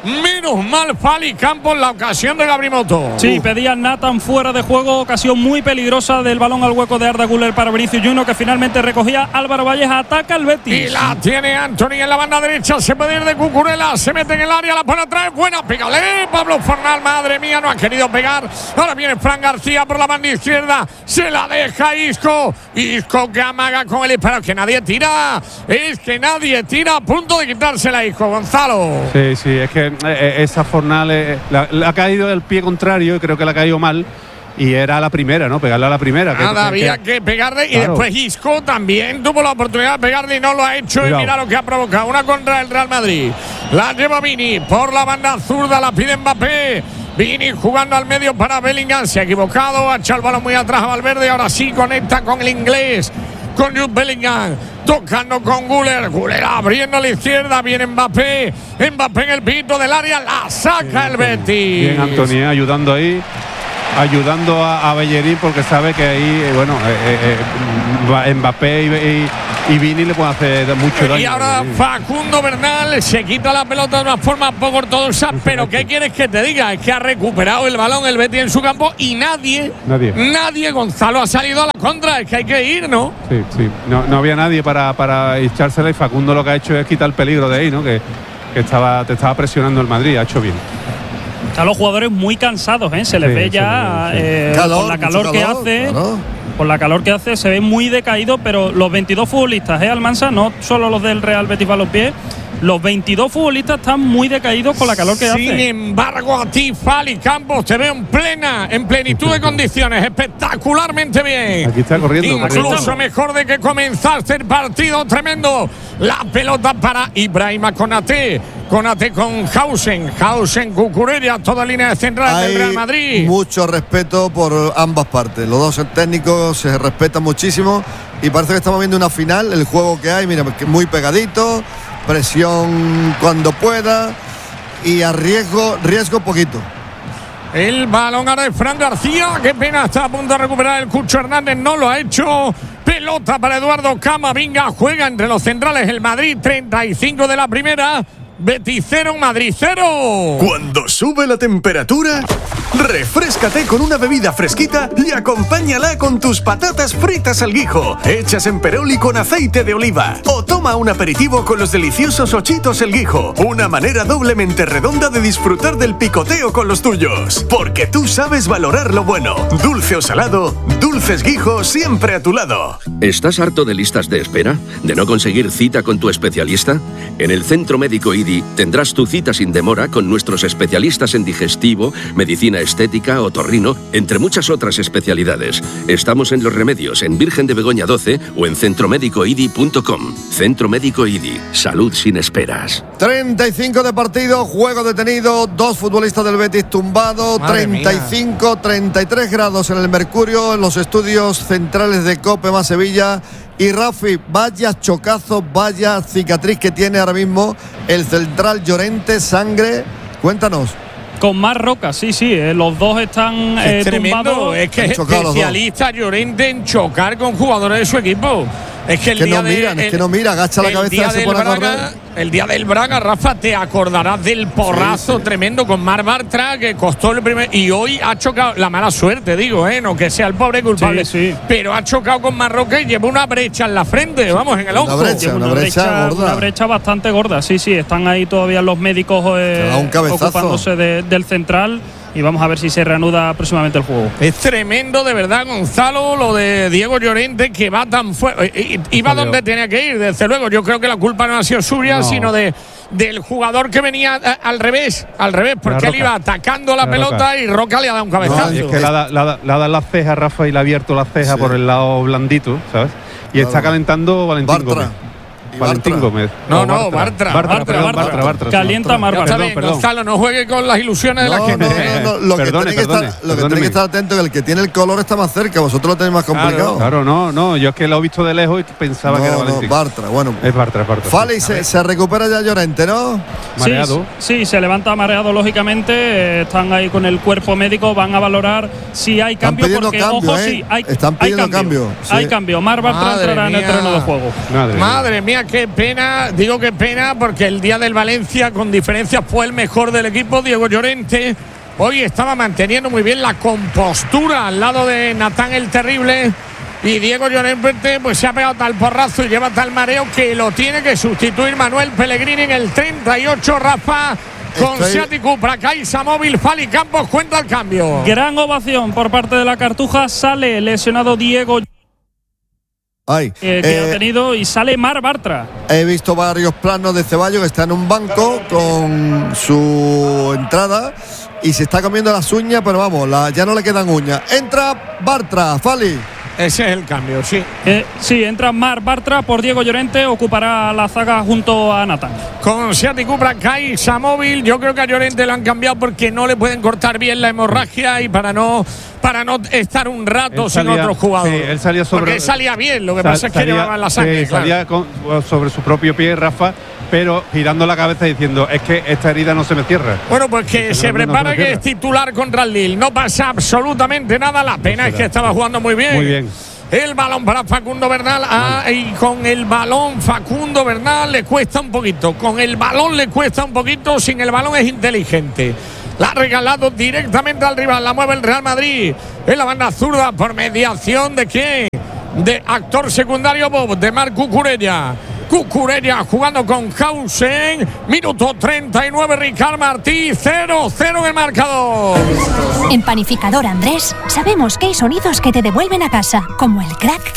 Menos mal Fali Campos la ocasión de Gabrimoto.
Sí, pedía Nathan fuera de juego, ocasión muy peligrosa del balón al hueco de Arda Güler para Vinicius Junior, que finalmente recogía Álvaro Valles, ataca el Betis.
Y la tiene Anthony en la banda derecha, se puede ir de Cucurella, se mete en el área, la pone atrás, buena pícale, Pablo Fornal, madre mía, no ha querido pegar. Ahora viene Fran García por la banda izquierda, se la deja Isco, Isco que amaga con el disparo, que nadie tira, es que nadie tira, a punto de quitársela Isco, Gonzalo.
Sí, sí, es que eh, esa Fornal eh, la, le ha caído el pie contrario y creo que le ha caído mal. Y era la primera, ¿no? Pegarle a la primera.
Nada,
que,
había
que,
que pegarle. Y
claro.
después Isco también tuvo la oportunidad de pegarle y no lo ha hecho. Cuidado. Y mira lo que ha provocado. Una contra el Real Madrid. La lleva Vini por la banda zurda. La pide Mbappé. Vini jugando al medio para Bellingham. Se ha equivocado. Ha echado el balón muy atrás a Valverde. Ahora sí conecta con el inglés. Con Jude Bellingham. Tocando con Güler. Güler abriendo a la izquierda. Viene Mbappé. Mbappé en el pito del área. La saca el Betis.
Bien, Anthony, ayudando ahí. Ayudando a, a Bellerín, porque sabe que ahí, eh, bueno, eh, eh, Mbappé y, y, y Vini le pueden hacer mucho daño.
Y ahora Facundo Bernal se quita la pelota de una forma poco ortodoxa, pero ¿qué quieres que te diga? Es que ha recuperado el balón el Betis en su campo y nadie,
nadie,
nadie Gonzalo, ha salido a la contra. Es que hay que ir, ¿no?
Sí, sí. No, no había nadie para, para echársela y Facundo lo que ha hecho es quitar el peligro de ahí, ¿no? Que, que estaba, te estaba presionando el Madrid, ha hecho bien.
Están los jugadores muy cansados, ¿eh? Se les
sí,
ve ya
sí, sí.
Eh,
calor,
por la calor, calor que hace. Claro. Por la calor que hace, se ve muy decaído, pero los veintidós futbolistas, ¿eh, Almansa? No solo los del Real Betis Balompié. Los veintidós futbolistas están muy decaídos con la calor que
Sin
hace.
Sin embargo, a ti, Fali Campos, te veo en plena, en plenitud de condiciones, espectacularmente bien.
Aquí está corriendo.
Incluso
corriendo.
mejor de que comenzaste el partido, tremendo. La pelota para Ibrahima Konaté. Konaté con Hausen. Hausen, Cucurella, toda línea de central del Real Madrid.
Mucho respeto por ambas partes. Los dos técnicos se respetan muchísimo y parece que estamos viendo una final, el juego que hay, mira, muy pegadito. Presión cuando pueda y a riesgo, riesgo poquito.
El balón ahora de Fran García. Qué pena, está a punto de recuperar el Cucho Hernández. No lo ha hecho. Pelota para Eduardo Camavinga. Juega entre los centrales el Madrid. treinta y cinco de la primera. Betis cero, Madrid cero.
Cuando sube la temperatura, refréscate con una bebida fresquita y acompáñala con tus patatas fritas al guijo, hechas en perol y con aceite de oliva. O toma un aperitivo con los deliciosos ochitos el guijo, una manera doblemente redonda de disfrutar del picoteo con los tuyos. Porque tú sabes valorar lo bueno. Dulce o salado, Dulces Guijo siempre a tu lado.
¿Estás harto de listas de espera? ¿De no conseguir cita con tu especialista? En el Centro Médico I D I tendrás tu cita sin demora con nuestros especialistas en digestivo, medicina estética, otorrino, entre muchas otras especialidades. Estamos en Los Remedios, en Virgen de Begoña doce o en centro médico i d i punto com. Centro Médico I D I. Salud sin esperas.
treinta y cinco de partido, juego detenido, dos futbolistas del Betis tumbado,
Madre
treinta y cinco, treinta y tres grados en el Mercurio, en los estudios centrales de COPE más Sevilla. Y Rafi, vaya chocazo, vaya cicatriz que tiene ahora mismo el central Llorente, sangre. Cuéntanos.
Con más rocas, sí, sí, eh, los dos están eh,
es tremendo,
tumbados.
es que es especialista Llorente en chocar con jugadores de su equipo. Es que el
que
día
no
de,
miran,
el,
es que no mira, agacha la cabeza y se pone a correr.
El día del Braga, Rafa, te acordarás del porrazo sí, sí. tremendo con Marc Bartra que costó el primer. Y hoy ha chocado, la mala suerte, digo, ¿eh? No que sea el pobre culpable. Sí, sí. Pero ha chocado con Marroca y lleva una brecha en la frente, vamos, en el ojo.
Una brecha, una, una brecha, brecha gorda.
Una brecha bastante gorda, sí, sí. Están ahí todavía los médicos eh, ocupándose de, del central. Y vamos a ver si se reanuda próximamente el juego.
Es tremendo, de verdad, Gonzalo, lo de Diego Llorente, que va tan fuerte. Iba donde tenía que ir, desde luego. Yo creo que la culpa no ha sido suya, no. sino de del jugador que venía a, al revés, al revés, porque él iba atacando la, la pelota Roca. Y Roca le ha dado un cabezazo.
No, y es que le ha dado las cejas, Rafa, y le ha abierto las cejas sí. por el lado blandito, ¿sabes? Y claro. está calentando Valentín
Bartra.
Gómez. Valentín Gómez.
No, no, Bartra.
Bartra, Bartra, Bartra, Bartra, Bartra, Bartra. Calienta más
Bartra. Perdón, perdón. Gonzalo, no juegue con las ilusiones
no,
de la gente.
No, no, no. Lo que
perdone,
tiene que
perdone,
estar, lo que tiene que estar atento es que el que tiene el color está más cerca. Vosotros lo tenéis más complicado.
Claro, claro no, no. Yo es que lo he visto de lejos y pensaba
no,
que era Valentín.
No, Bartra, bueno.
Es Bartra, Bartra.
Fali,
sí.
se, se recupera ya Llorente, ¿no?
Mareado.
Sí, sí, se levanta mareado, lógicamente. Eh, están ahí con el cuerpo médico. Van a valorar si hay cambio.
Están
porque,
cambio,
ojo,
¿eh?
sí, hay,
están pidiendo
hay cambio.
cambio.
Sí. Hay cambio. Marc Bartra entrará en el terreno de juego.
Madre, Madre mía, Vaya qué pena, digo qué pena, porque el día del Valencia con diferencia fue el mejor del equipo, Diego Llorente. Hoy estaba manteniendo muy bien la compostura al lado de Natán el Terrible. Y Diego Llorente pues se ha pegado tal porrazo y lleva tal mareo que lo tiene que sustituir Manuel Pellegrini en el treinta y ocho, Rafa. Con Estoy... Seat y Cupra, Caixa Móvil, Fali Campos cuenta el cambio.
Gran ovación por parte de la Cartuja. Sale lesionado Diego
Ay,
eh, que eh, ha tenido y sale Mar Bartra.
He visto varios planos de Ceballos que está en un banco con su entrada y se está comiendo las uñas, pero vamos, la, ya no le quedan uñas. Entra Bartra, Fali.
Ese es el cambio, sí.
Eh, sí, entra Mar Bartra por Diego Llorente, ocupará la zaga junto a Natán.
Con Seat y Cupra, Caixa Móvil. Yo creo que a Llorente lo han cambiado porque no le pueden cortar bien la hemorragia y para no para no estar un rato salía, sin otro jugador.
Sí, él salía sobre,
porque él salía bien, lo que
sal,
pasa es que
salía,
llevaba la sangre.
Sí, claro. Salía con, sobre su propio pie, Rafa, pero girando la cabeza diciendo, es que esta herida no se me cierra.
Bueno, pues que
Esta
se prepara no se que es titular contra el Lille. No pasa absolutamente nada. La pena no es que estaba jugando muy bien.
Muy bien.
El balón para Facundo Bernal. Ah, y con el balón Facundo Bernal le cuesta un poquito. Con el balón le cuesta un poquito. Sin el balón es inteligente. La ha regalado directamente al rival. La mueve el Real Madrid en la banda zurda por mediación de quién. De actor secundario Bob, de Marc Cucurella. Cucurella jugando con Hausen. Minuto treinta y nueve, Ricard Martí. cero cero en el marcador.
En Panificador Andrés sabemos que hay sonidos que te devuelven a casa, como el crack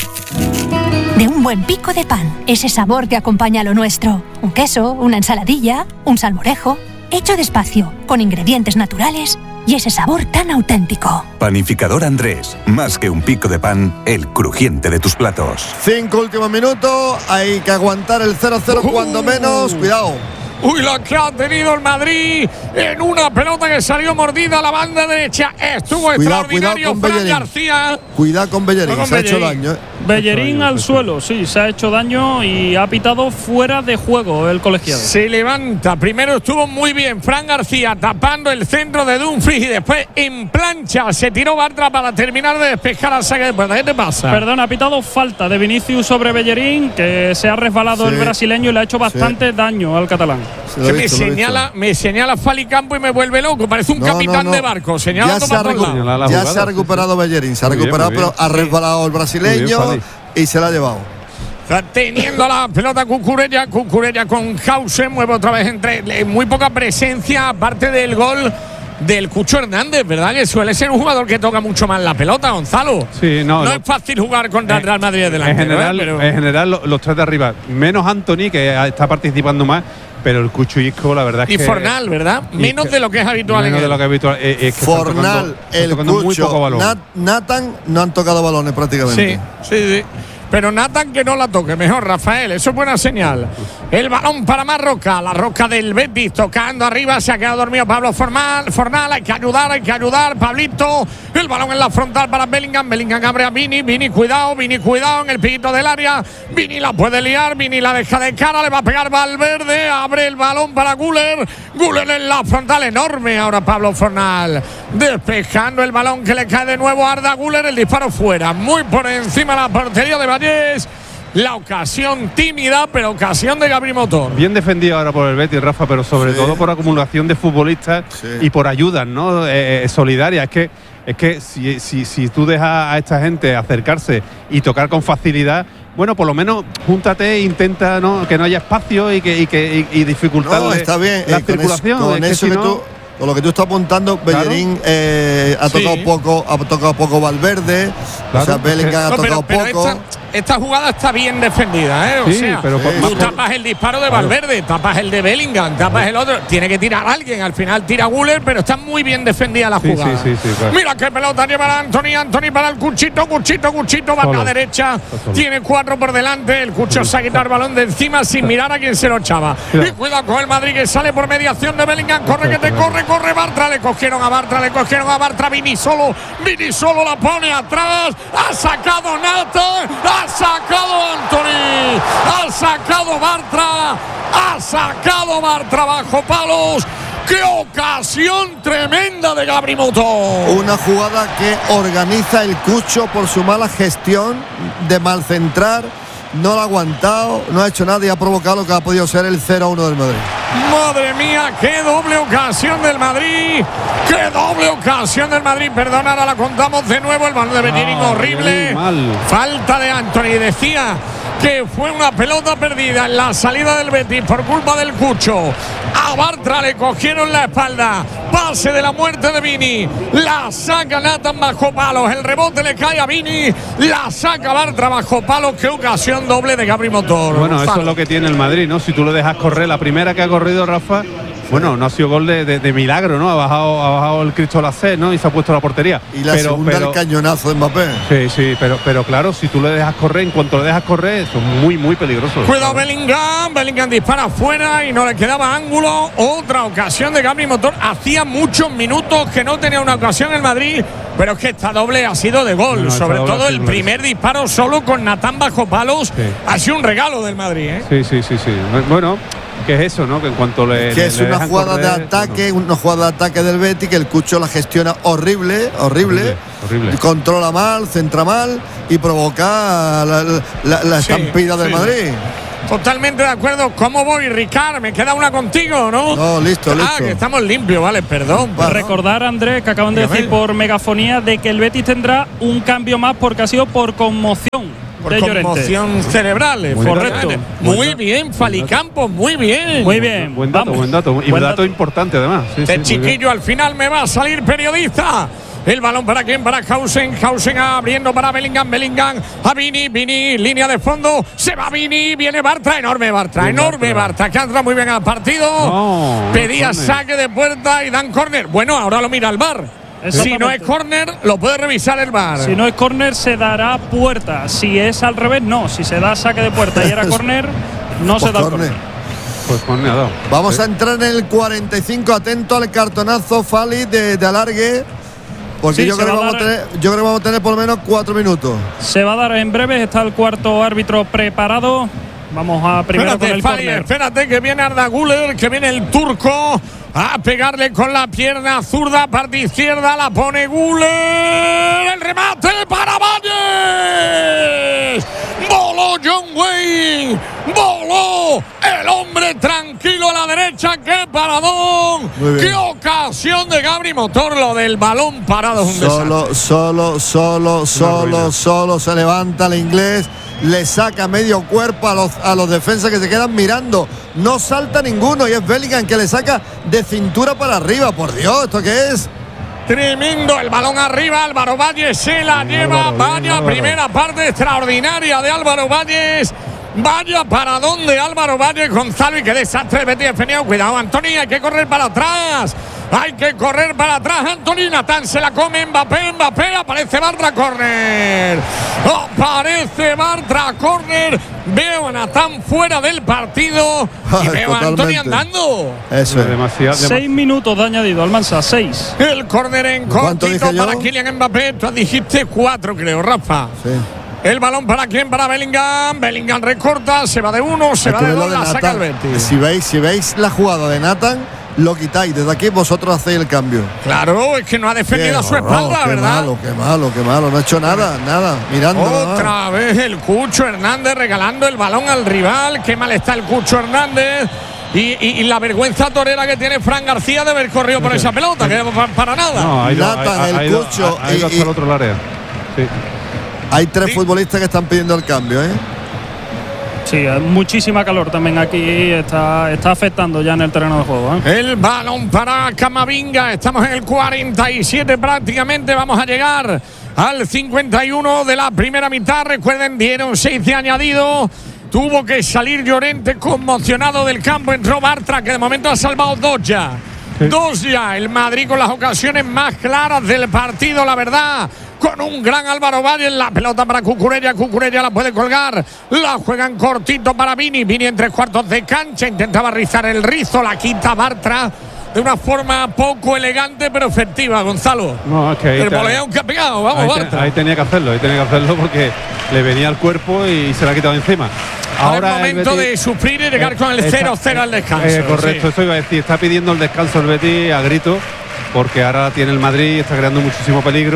de un buen pico de pan. Ese sabor que acompaña a lo nuestro. Un queso, una ensaladilla, un salmorejo. Hecho despacio, con ingredientes naturales y ese sabor tan auténtico.
Panificador Andrés, más que un pico de pan, el crujiente de tus platos.
Cinco últimos minutos, hay que aguantar el cero cero uh, cuando menos. Cuidado.
Uy, la que ha tenido el Madrid en una pelota que salió mordida a la banda derecha. Estuvo cuidado, extraordinario cuidado Fran García.
Cuidado con Bellerín,
con
se
Bellerín.
ha hecho daño. ¿eh?
Bellerín al suelo, sí, se ha hecho daño y ha pitado fuera de juego el colegiado.
Se levanta, primero estuvo muy bien Fran García tapando el centro de Dumfries y después en plancha se tiró Bartra para terminar de despejar a saque de puerta. ¿Qué te pasa?
Perdón, ha pitado falta de Vinicius sobre Bellerín, que se ha resbalado sí. el brasileño y le ha hecho bastante sí. daño al catalán.
Que me señala, me señala Fali Campo y me vuelve loco. Parece un no, capitán no, no. de barco. Señala
ya se ha, recu ya se ha recuperado Bellerín. Se ha recuperado, bien, pero ha resbalado el brasileño bien, y se la ha llevado.
Está teniendo la pelota Cucurella. Cucurella con Hausen. Mueve otra vez entre. Muy poca presencia, aparte del gol del Cucho Hernández, ¿verdad? Que suele ser un jugador que toca mucho más la pelota, Gonzalo.
Sí, no,
no
no
es fácil jugar contra el Real Madrid delante.
En general,
¿no? Pero...
en general los tres de arriba, menos Anthony, que está participando más. Pero el Cucho Isco, la verdad es
y
que.
Y Fornal, ¿verdad? Menos
que,
de lo que es habitual.
Menos
en
de lo que es habitual. Es, es que
Fornal,
tocando,
el Cucho, Nat, Nathan no han tocado balones prácticamente.
Sí, sí, sí. Pero Nathan que no la toque, mejor Rafael, eso es buena señal. El balón para Marroca, la Roca del Betis tocando arriba, se ha quedado dormido Pablo Fornal, Fornal, hay que ayudar, hay que ayudar, Pablito, el balón en la frontal para Bellingham, Bellingham abre a Vini, Vini cuidado, Vini cuidado en el piquito del área, Vini la puede liar, Vini la deja de cara, le va a pegar Valverde, abre el balón para Güler, Güler en la frontal enorme, ahora Pablo Fornal, despejando el balón que le cae de nuevo a Arda Güler, el disparo fuera, muy por encima de la portería de Vallés. La ocasión tímida, pero ocasión de Gabri Motor.
Bien defendido ahora por el Betis, Rafa, pero sobre sí. todo por acumulación de futbolistas sí. y por ayudas, ¿no? Eh, eh, solidarias. Es que, es que si, si, si tú dejas a esta gente acercarse y tocar con facilidad, bueno, por lo menos júntate e intenta, ¿no? Que no haya espacio y que y, que, y, y dificultarle
no, está bien.
la
eh,
circulación.
Con eso, con
es
eso
que,
que,
si
tú, con lo que tú estás apuntando, Bellerín ¿Claro? eh, ha tocado sí. poco, ha tocado poco Valverde, claro, o sea, Bellingham ha tocado
no, pero, pero
poco.
Esta, esta jugada está bien defendida, ¿eh? O
sí,
sea,
pero
tú por, tapas el disparo de claro. Valverde, tapas el de Bellingham, tapas claro. el otro. Tiene que tirar a alguien, al final tira Güler, pero está muy bien defendida la jugada.
Sí, sí, sí, sí, claro.
Mira qué pelota lleva Anthony, Anthony para el Cuchito, Cuchito, Cuchito, va a la derecha, tiene cuatro por delante, el Cucho se ha quitado el balón de encima sin mirar a quién se lo echaba. Claro. Y cuidado con el Madrid que sale por mediación de Bellingham, corre que te corre, corre Bartra, le cogieron a Bartra, le cogieron a Bartra, Vini solo, Vini solo la pone atrás, ha sacado Nathan, ha sacado Anthony, ha sacado Bartra, ha sacado Bartra bajo palos. ¡Qué ocasión tremenda de Gabri Motor!
Una jugada que organiza el Cucho por su mala gestión de mal centrar, no lo ha aguantado, no ha hecho nada y ha provocado lo que ha podido ser el cero a uno del Madrid.
Madre mía, qué doble ocasión del Madrid, qué doble ocasión del Madrid. Perdón, ahora la contamos de nuevo. El balón de Bellerín ah, horrible. Falta de Antony. Decía que fue una pelota perdida en la salida del Betis por culpa del Cucho. A Bartra le cogieron la espalda. Pase de la muerte de Vini. La saca Nathan bajo palos. El rebote le cae a Vini. La saca Bartra bajo palos. Qué ocasión doble de Gabri Motor.
Bueno, eso es lo que tiene el Madrid, ¿no? Si tú lo dejas correr, la primera que ha corrido Rafa, bueno, no ha sido gol de, de, de milagro, ¿no? Ha bajado, ha bajado el Cristo la C, ¿no? Y se ha puesto la portería.
Y la
pero,
segunda
pero,
el cañonazo de Mbappé.
Sí, sí, pero, pero claro, si tú le dejas correr, en cuanto le dejas correr, eso es muy, muy peligroso.
Cuidado Bellingham, Bellingham dispara afuera y no le quedaba ángulo. Otra ocasión de Gabri Motor. Hacía muchos minutos que no tenía una ocasión el Madrid, pero es que esta doble ha sido de gol. No, sobre todo el primer disparo solo con Natán bajo palos. Sí. Ha sido un regalo del Madrid, ¿eh?
Sí, sí, sí, sí. Bueno, que es eso, ¿no? Que en cuanto le.
Que
le,
es
le
una jugada
correr,
de ataque, bueno. una jugada de ataque del Betis que el Cucho la gestiona horrible, horrible.
Horrible. horrible.
Controla mal, centra mal y provoca la, la, la
sí,
estampida del
sí.
Madrid.
Totalmente de acuerdo. ¿Cómo voy, Ricard? Me queda una contigo, ¿no?
No, listo, listo.
Ah, que estamos limpios, vale, perdón.
Para recordar, Andrés, que acaban de Dígame. decir por megafonía de que el Betis tendrá un cambio más porque ha sido por conmoción.
Por conmoción cerebral,
muy correcto.
Bien. Muy bien, Falicampos, muy bien.
Muy bien.
Buen dato,
Vamos.
buen dato. Y un dato importante, además. Sí,
este
sí,
chiquillo al final me va a salir periodista. El balón para quién, para Hausen, Hausen abriendo para Bellingham, Bellingham a Vini, Vini, línea de fondo, se va Vini, viene Bartra, enorme Bartra, bien, enorme Bartra, que entra muy bien al partido, no, pedía saque de puerta y dan córner. Bueno, ahora lo mira el V A R. Si no es córner, lo puede revisar el V A R.
Si no es córner, se dará puerta. Si es al revés, no. Si se da saque de puerta y era córner, no pues se da córner.
Pues córner ha dado.
Vamos ¿Sí? a entrar en el cuarenta y cinco, atento al cartonazo Fali de, de alargue. Porque sí, yo, creo vamos a tener, yo creo que vamos a tener por lo menos cuatro minutos.
Se va a dar en breve. Está el cuarto árbitro preparado. Vamos a primero
espérate,
con el
Fali,
córner.
Espérate, que viene Arda Güler, que viene el turco a pegarle con la pierna zurda, parte izquierda, la pone Güler. El remate para Valles. Voló John Wayne. Voló el hombre tranquilo a la derecha. ¡Qué paradón! ¡Qué ocasión de Gabri Motor! Lo del balón parado es un
solo,
desastre.
Solo, solo, solo, solo se levanta el inglés. Le saca medio cuerpo a los, a los defensas que se quedan mirando. No salta ninguno y es Bellingham que le saca de cintura para arriba. Por Dios, ¿esto qué es?
Tremendo el balón arriba. Álvaro Valles se la bien, lleva. Álvaro, Vaya bien, primera parte extraordinaria de Álvaro Valles. Vaya para dónde Álvaro Valles, Gonzalo, y qué desastre el Betis defendido. Cuidado, Antoni, hay que correr para atrás. Hay que correr para atrás. Antoni, Natán se la come. Mbappé, Mbappé. Aparece Bartra, córner. Aparece Bartra, córner. Veo a Natán fuera del partido. Y veo a Antoni andando.
Eso es demasiado.
Seis minutos de añadido, Almansa, seis.
El córner en cortito para Kylian Mbappé. Tú dijiste cuatro, creo, Rafa.
Sí.
El balón para quién, para Bellingham. Bellingham recorta, se va de uno, se va de dos, la saca el Betis.
Si veis, si veis la jugada de Nathan, lo quitáis. Desde aquí vosotros hacéis el cambio.
Claro, es que no ha defendido a su espalda,
qué
¿verdad?
Malo, qué malo, qué malo. No ha hecho nada, nada. Mirando.
Otra
nada.
vez el Cucho Hernández regalando el balón al rival. Qué mal está el Cucho Hernández. Y, y, y la vergüenza torera que tiene Fran García de haber corrido por esa pelota, que para, para nada.
No, ha ido,
Nathan,
ha, ha,
el
ido,
Cucho.
Ha, ha ido hasta el otro área. Sí.
Hay tres
sí.
futbolistas que están pidiendo el cambio, ¿eh?
Sí, hay muchísima calor también aquí. Está, está afectando ya en el terreno de juego, ¿eh?
El balón para Camavinga. Estamos en el cuarenta y siete prácticamente. Vamos a llegar al cincuenta y uno de la primera mitad. Recuerden, dieron seis de añadido. Tuvo que salir Llorente conmocionado del campo. Entró Bartra, que de momento ha salvado dos ya. Sí. Dos ya. El Madrid con las ocasiones más claras del partido, la verdad. Con un gran Álvaro Valle en la pelota para Cucurella. Cucurella la puede colgar. La juegan cortito para Vini. Vini en tres cuartos de cancha. Intentaba rizar el rizo. La quita Bartra de una forma poco elegante pero efectiva, Gonzalo.
No, es que ahí
el voleón que ha pegado. Vamos,
ahí,
Bartra.
Te, ahí tenía que hacerlo. Ahí tenía que hacerlo porque le venía al cuerpo y se la ha quitado encima.
Ahora es momento el Betis, de sufrir y llegar eh, con el cero cero al descanso.
Eh, correcto, sí. Eso iba a decir. Está pidiendo el descanso el Betis a grito porque ahora tiene el Madrid, está creando muchísimo peligro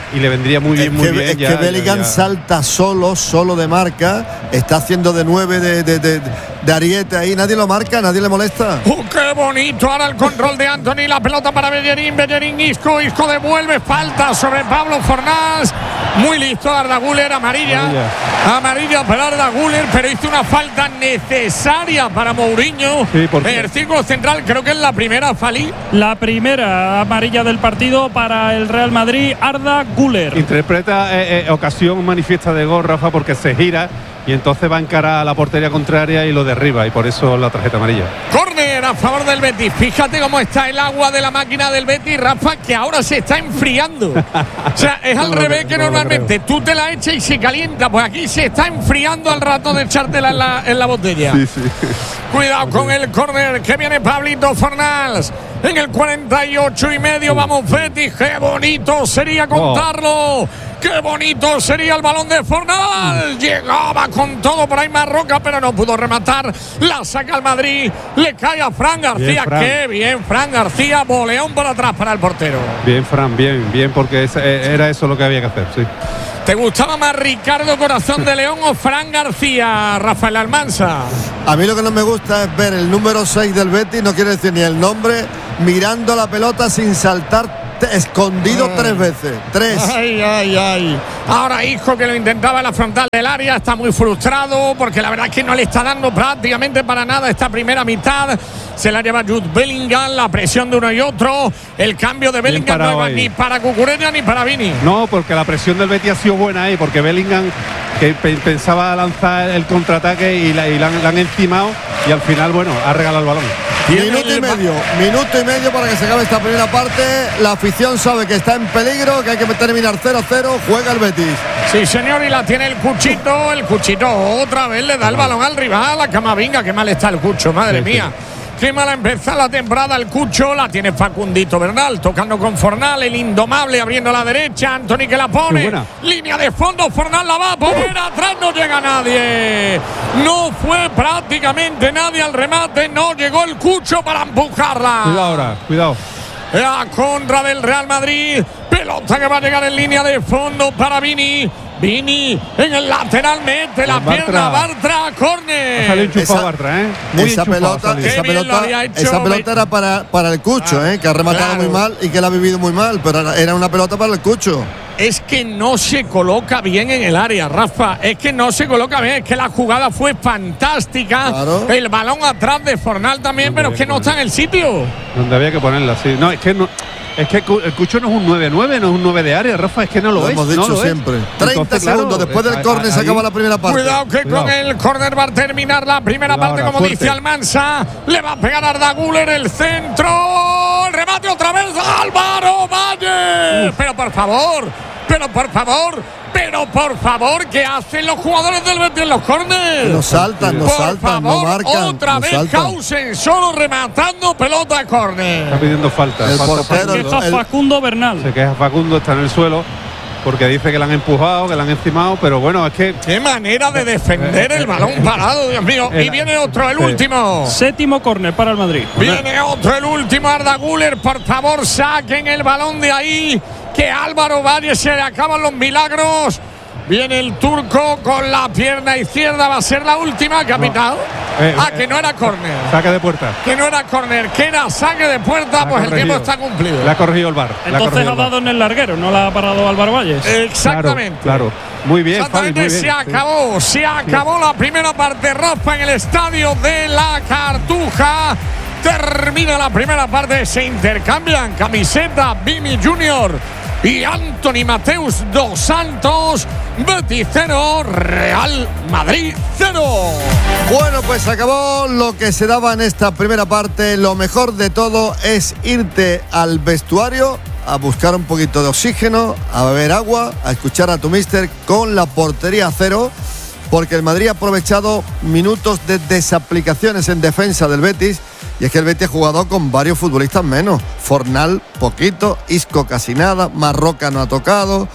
y le vendría muy bien,
es
muy
que,
bien.
Es
ya,
que Bellingham
ya, ya.
salta solo, solo de marca, está haciendo de nueve de, de, de, de ariete ahí, nadie lo marca, nadie le molesta.
¡Oh, qué bonito! Ahora el control de Anthony, la pelota para Bellerín, Bellerín, Isco, Isco devuelve, falta sobre Pablo Fornals. Muy listo Arda Güler, amarilla. Amarilla, amarilla para Arda Güler, pero hizo una falta necesaria para Mourinho.
Sí, porque
en el círculo central, creo que es la primera, Fali.
La primera amarilla del partido para el Real Madrid, Arda Güler.
Interpreta eh, eh, ocasión manifiesta de gol, Rafa, porque se gira y entonces va a encarar a la portería contraria y lo derriba, y por eso la tarjeta amarilla.
Córner a favor del Betis. Fíjate cómo está el agua de la máquina del Betis, Rafa, que ahora se está enfriando. O sea, es al
no
revés
lo,
que
no
normalmente tú te la echas y se calienta. Pues aquí se está enfriando al rato de echártela en la, en la botella.
Sí, sí.
Cuidado con el córner que viene Pablito Fornals. En el cuarenta y ocho y medio vamos Betis. Qué bonito sería contarlo. Oh. Qué bonito sería el balón de Fornals. Llegaba con todo por ahí Marroca, pero no pudo rematar. La saca al Madrid. Le cae a Fran García. Bien, Fran. Qué bien, Fran García. Boleón por atrás para el portero.
Bien, Fran, bien, bien, porque era eso lo que había que hacer, sí.
¿Te gustaba más Ricardo Corazón de León o Fran García, Rafael Almansa?
A mí lo que no me gusta es ver el número seis del Betis, no quiere decir ni el nombre, mirando la pelota sin saltar, escondido ay. tres veces. Tres.
Ay, ay, ay. Ahora Isco, que lo intentaba en la frontal del área, está muy frustrado porque la verdad es que no le está dando prácticamente para nada esta primera mitad. Se la lleva Jude Bellingham, la presión de uno y otro. El cambio de Bellingham no va ni para Cucurella ni para Vini.
No, porque la presión del Betis ha sido buena ahí, porque Bellingham que pe pensaba lanzar el contraataque y la, y la, la han encimado y al final, bueno, ha regalado el balón.
Minuto y medio, minuto y medio para que se acabe esta primera parte. La afición sabe que está en peligro, que hay que terminar cero cero. Juega el Betis.
Sí, señor, y la tiene el Cuchito. El Cuchito otra vez le da el balón al rival. A Camavinga, qué mal está el Cucho, madre sí, mía. Sí. Qué mala empezó la temporada el Cucho. La tiene Facundito Bernal, tocando con Fornal, el indomable abriendo a la derecha. Anthony que la pone. Línea de fondo, Fornal la va a poner. Uh. Atrás no llega nadie. No fue prácticamente nadie al remate. No llegó el Cucho para empujarla.
Cuidado ahora, cuidado.
La contra del Real Madrid. Pelota que va a llegar en línea de fondo para Vini. Vini en el lateral mete la Bartra. pierna Bartra, córner.
Sale enchufado Bartra, ¿eh? Muy
esa pelota, esa pelota, esa pelota era para, para el Cucho, ah, ¿eh? Que ha rematado claro. muy mal y que la ha vivido muy mal, pero era una pelota para el Cucho.
Es que no se coloca bien en el área, Rafa. Es que no se coloca bien. Es que la jugada fue fantástica. Claro. El balón atrás de Fornal también, pero es que no está en el sitio.
Donde había que ponerla, sí. No, es que no. Es que el Cucho no es un nueve nueve, no es un nueve de área, Rafa, es que no lo,
lo
es.
Hemos dicho
no lo
siempre.
Es.
treinta
Entonces,
segundos
claro,
después del córner se acaba la primera parte.
Cuidado que
Cuidado.
con el córner va a terminar la primera
Cuidado,
parte, como
fuerte.
dice Almansa. Le va a pegar a Arda Güler el centro. El remate otra vez. Álvaro Valle. Uf. Pero por favor, pero por favor. Pero por favor, ¿qué hacen los jugadores del Betis en los córneres?
No saltan, no
por
saltan,
favor,
no marcan.
Otra
no
vez
saltan.
Hausen solo rematando pelota de córner.
Está pidiendo falta.
El
falta
portero,
Se queja
el-
Facundo Bernal.
Se queja Facundo, está en el suelo porque dice que la han empujado, que la han encimado, pero bueno, es que
Qué manera de defender el balón parado, Dios mío. Y viene otro, el
Sí.
último.
Séptimo córner para el Madrid.
Viene otro, el último, Arda Güler. Por favor, saquen el balón de ahí. Que a Álvaro Valle se le acaban los milagros. Viene el turco con la pierna izquierda. Va a ser la última, capitán.
No. Eh,
ah,
eh,
que no era córner.
saque de puerta.
Que no era córner, que era saque de puerta.
La
Pues el
corregido.
tiempo está cumplido.
Le ha corregido el bar.
Entonces ha dado en el larguero, no la ha parado Álvaro Valles.
Exactamente.
Claro, claro. Muy bien, Fabi,
Exactamente,
muy bien.
se acabó,
Sí.
se acabó la primera parte, Rafa, en el estadio de la Cartuja. Termina la primera parte, se intercambian camiseta Vini Junior y Anthony Mateus dos Santos. Betis cero, Real Madrid cero.
Bueno, pues se acabó lo que se daba en esta primera parte. Lo mejor de todo es irte al vestuario a buscar un poquito de oxígeno, a beber agua, a escuchar a tu míster con la portería a cero, porque el Madrid ha aprovechado minutos de desaplicaciones en defensa del Betis. Y es que el Betis ha jugado con varios futbolistas menos. Fornal, poquito. Isco, casi nada. Marroca no ha tocado.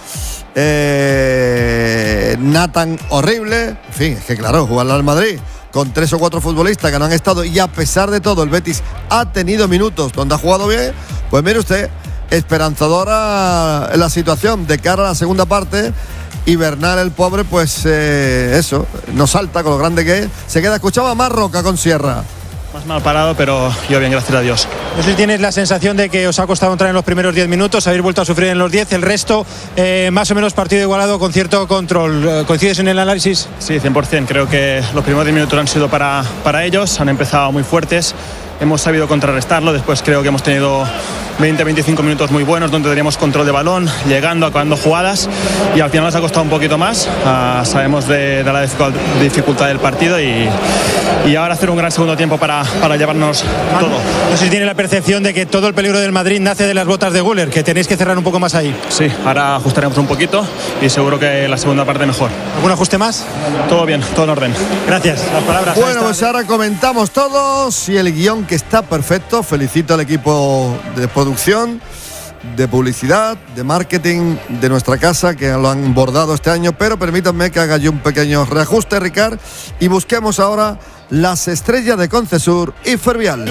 Eh, Nathan, horrible. En fin, es que claro, jugarle al Madrid con tres o cuatro futbolistas que no han estado. Y a pesar de todo, el Betis ha tenido minutos donde ha jugado bien. Pues mire usted, esperanzadora la situación de cara a la segunda parte. Y Bernal, el pobre, pues eh, eso, no salta con lo grande que es. Se queda, escuchaba más Roca con Sierra.
Más mal parado, pero yo bien, gracias a Dios.
No sé si tienes la sensación de que os ha costado entrar en los primeros diez minutos, habéis vuelto a sufrir en los diez, el resto eh, más o menos partido igualado con cierto control. ¿Coincides en el análisis?
Sí, cien por ciento. Creo que los primeros diez minutos han sido para, para ellos, han empezado muy fuertes. Hemos sabido contrarrestarlo, después creo que hemos tenido veinte a veinticinco minutos muy buenos donde teníamos control de balón, llegando, acabando jugadas y al final nos ha costado un poquito más. Uh, sabemos de, de la dificultad del partido y, y ahora hacer un gran segundo tiempo para, para llevarnos todo.
No sé si tiene la percepción de que todo el peligro del Madrid nace de las botas de Güler, que tenéis que cerrar un poco más ahí.
Sí, ahora ajustaremos un poquito y seguro que la segunda parte mejor.
¿Algún ajuste más?
Todo bien, todo en orden.
Gracias, las palabras.
Bueno, pues ahora comentamos todos y el guión que está perfecto. Felicito al equipo de producción, de publicidad, de marketing de nuestra casa que lo han bordado este año, pero permítanme que haga yo un pequeño reajuste, Ricard, y busquemos ahora las estrellas de Concesur y Fervial.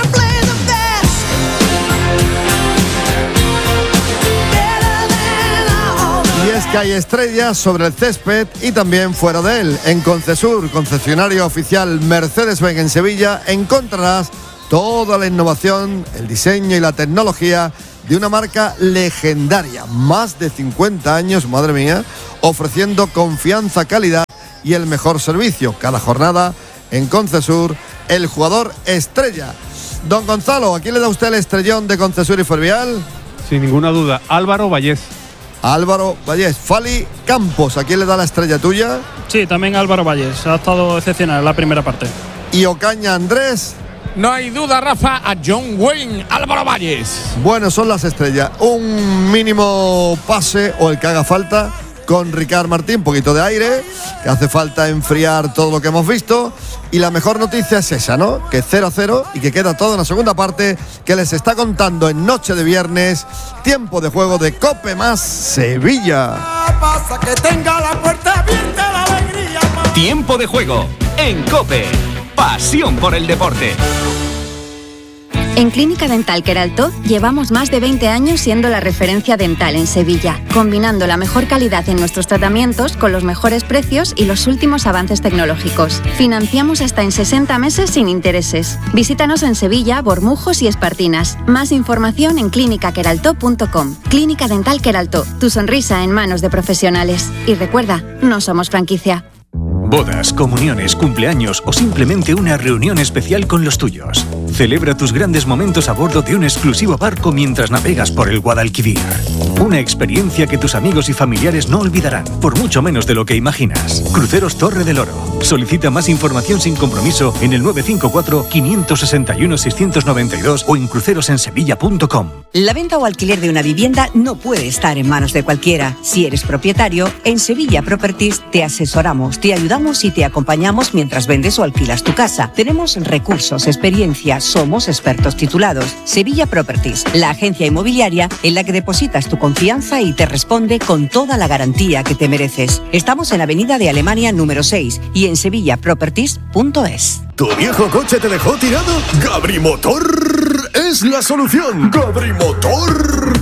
Y es que hay estrellas sobre el césped y también fuera de él. En Concesur, concesionario oficial Mercedes-Benz en Sevilla, encontrarás toda la innovación, el diseño y la tecnología de una marca legendaria. Más de cincuenta años, madre mía, ofreciendo confianza, calidad y el mejor servicio. Cada jornada en Concesur, el jugador estrella. Don Gonzalo, ¿a quién le da usted el estrellón de Concesur y Fervial?
Sin ninguna duda, Álvaro Vallés.
Álvaro Vallés. Fali Campos, ¿a quién le da la estrella tuya?
Sí, también Álvaro Vallés. Ha estado excepcional en la primera parte.
Y Ocaña Andrés.
No hay duda, Rafa, a John Wayne, Álvaro Valles.
Bueno, son las estrellas. Un mínimo pase o el que haga falta con Ricard Martín, un poquito de aire, que hace falta enfriar todo lo que hemos visto. Y la mejor noticia es esa, ¿no? Que cero a cero y que queda todo en la segunda parte, que les está contando en noche de viernes, tiempo de juego de Cope más Sevilla.
Pasa que tenga la puerta abierta, la alegría.
Tiempo de juego en Cope. Pasión por el deporte.
En Clínica Dental Queraltó llevamos más de veinte años siendo la referencia dental en Sevilla, combinando la mejor calidad en nuestros tratamientos con los mejores precios y los últimos avances tecnológicos. Financiamos hasta en sesenta meses sin intereses. Visítanos en Sevilla, Bormujos y Espartinas. Más información en clínica queraltó punto com. Clínica Dental Queraltó, tu sonrisa en manos de profesionales. Y recuerda, no somos franquicia.
Bodas, comuniones, cumpleaños o simplemente una reunión especial con los tuyos. Celebra tus grandes momentos a bordo de un exclusivo barco mientras navegas por el Guadalquivir. Una experiencia que tus amigos y familiares no olvidarán, por mucho menos de lo que imaginas. Cruceros Torre del Oro. Solicita más información sin compromiso en el nueve cinco cuatro, cinco seis uno, seis nueve dos o en crucerosensevilla punto com.
La venta o alquiler de una vivienda no puede estar en manos de cualquiera. Si eres propietario, en Sevilla Properties te asesoramos, te ayudamos y te acompañamos mientras vendes o alquilas tu casa. Tenemos recursos, experiencia, somos expertos titulados. Sevilla Properties, la agencia inmobiliaria en la que depositas tu confianza y te responde con toda la garantía que te mereces. Estamos en Avenida de Alemania número seis y en sevilla properties punto es.
¿Tu viejo coche te dejó tirado? Gabrimotor es la solución. Gabrimotor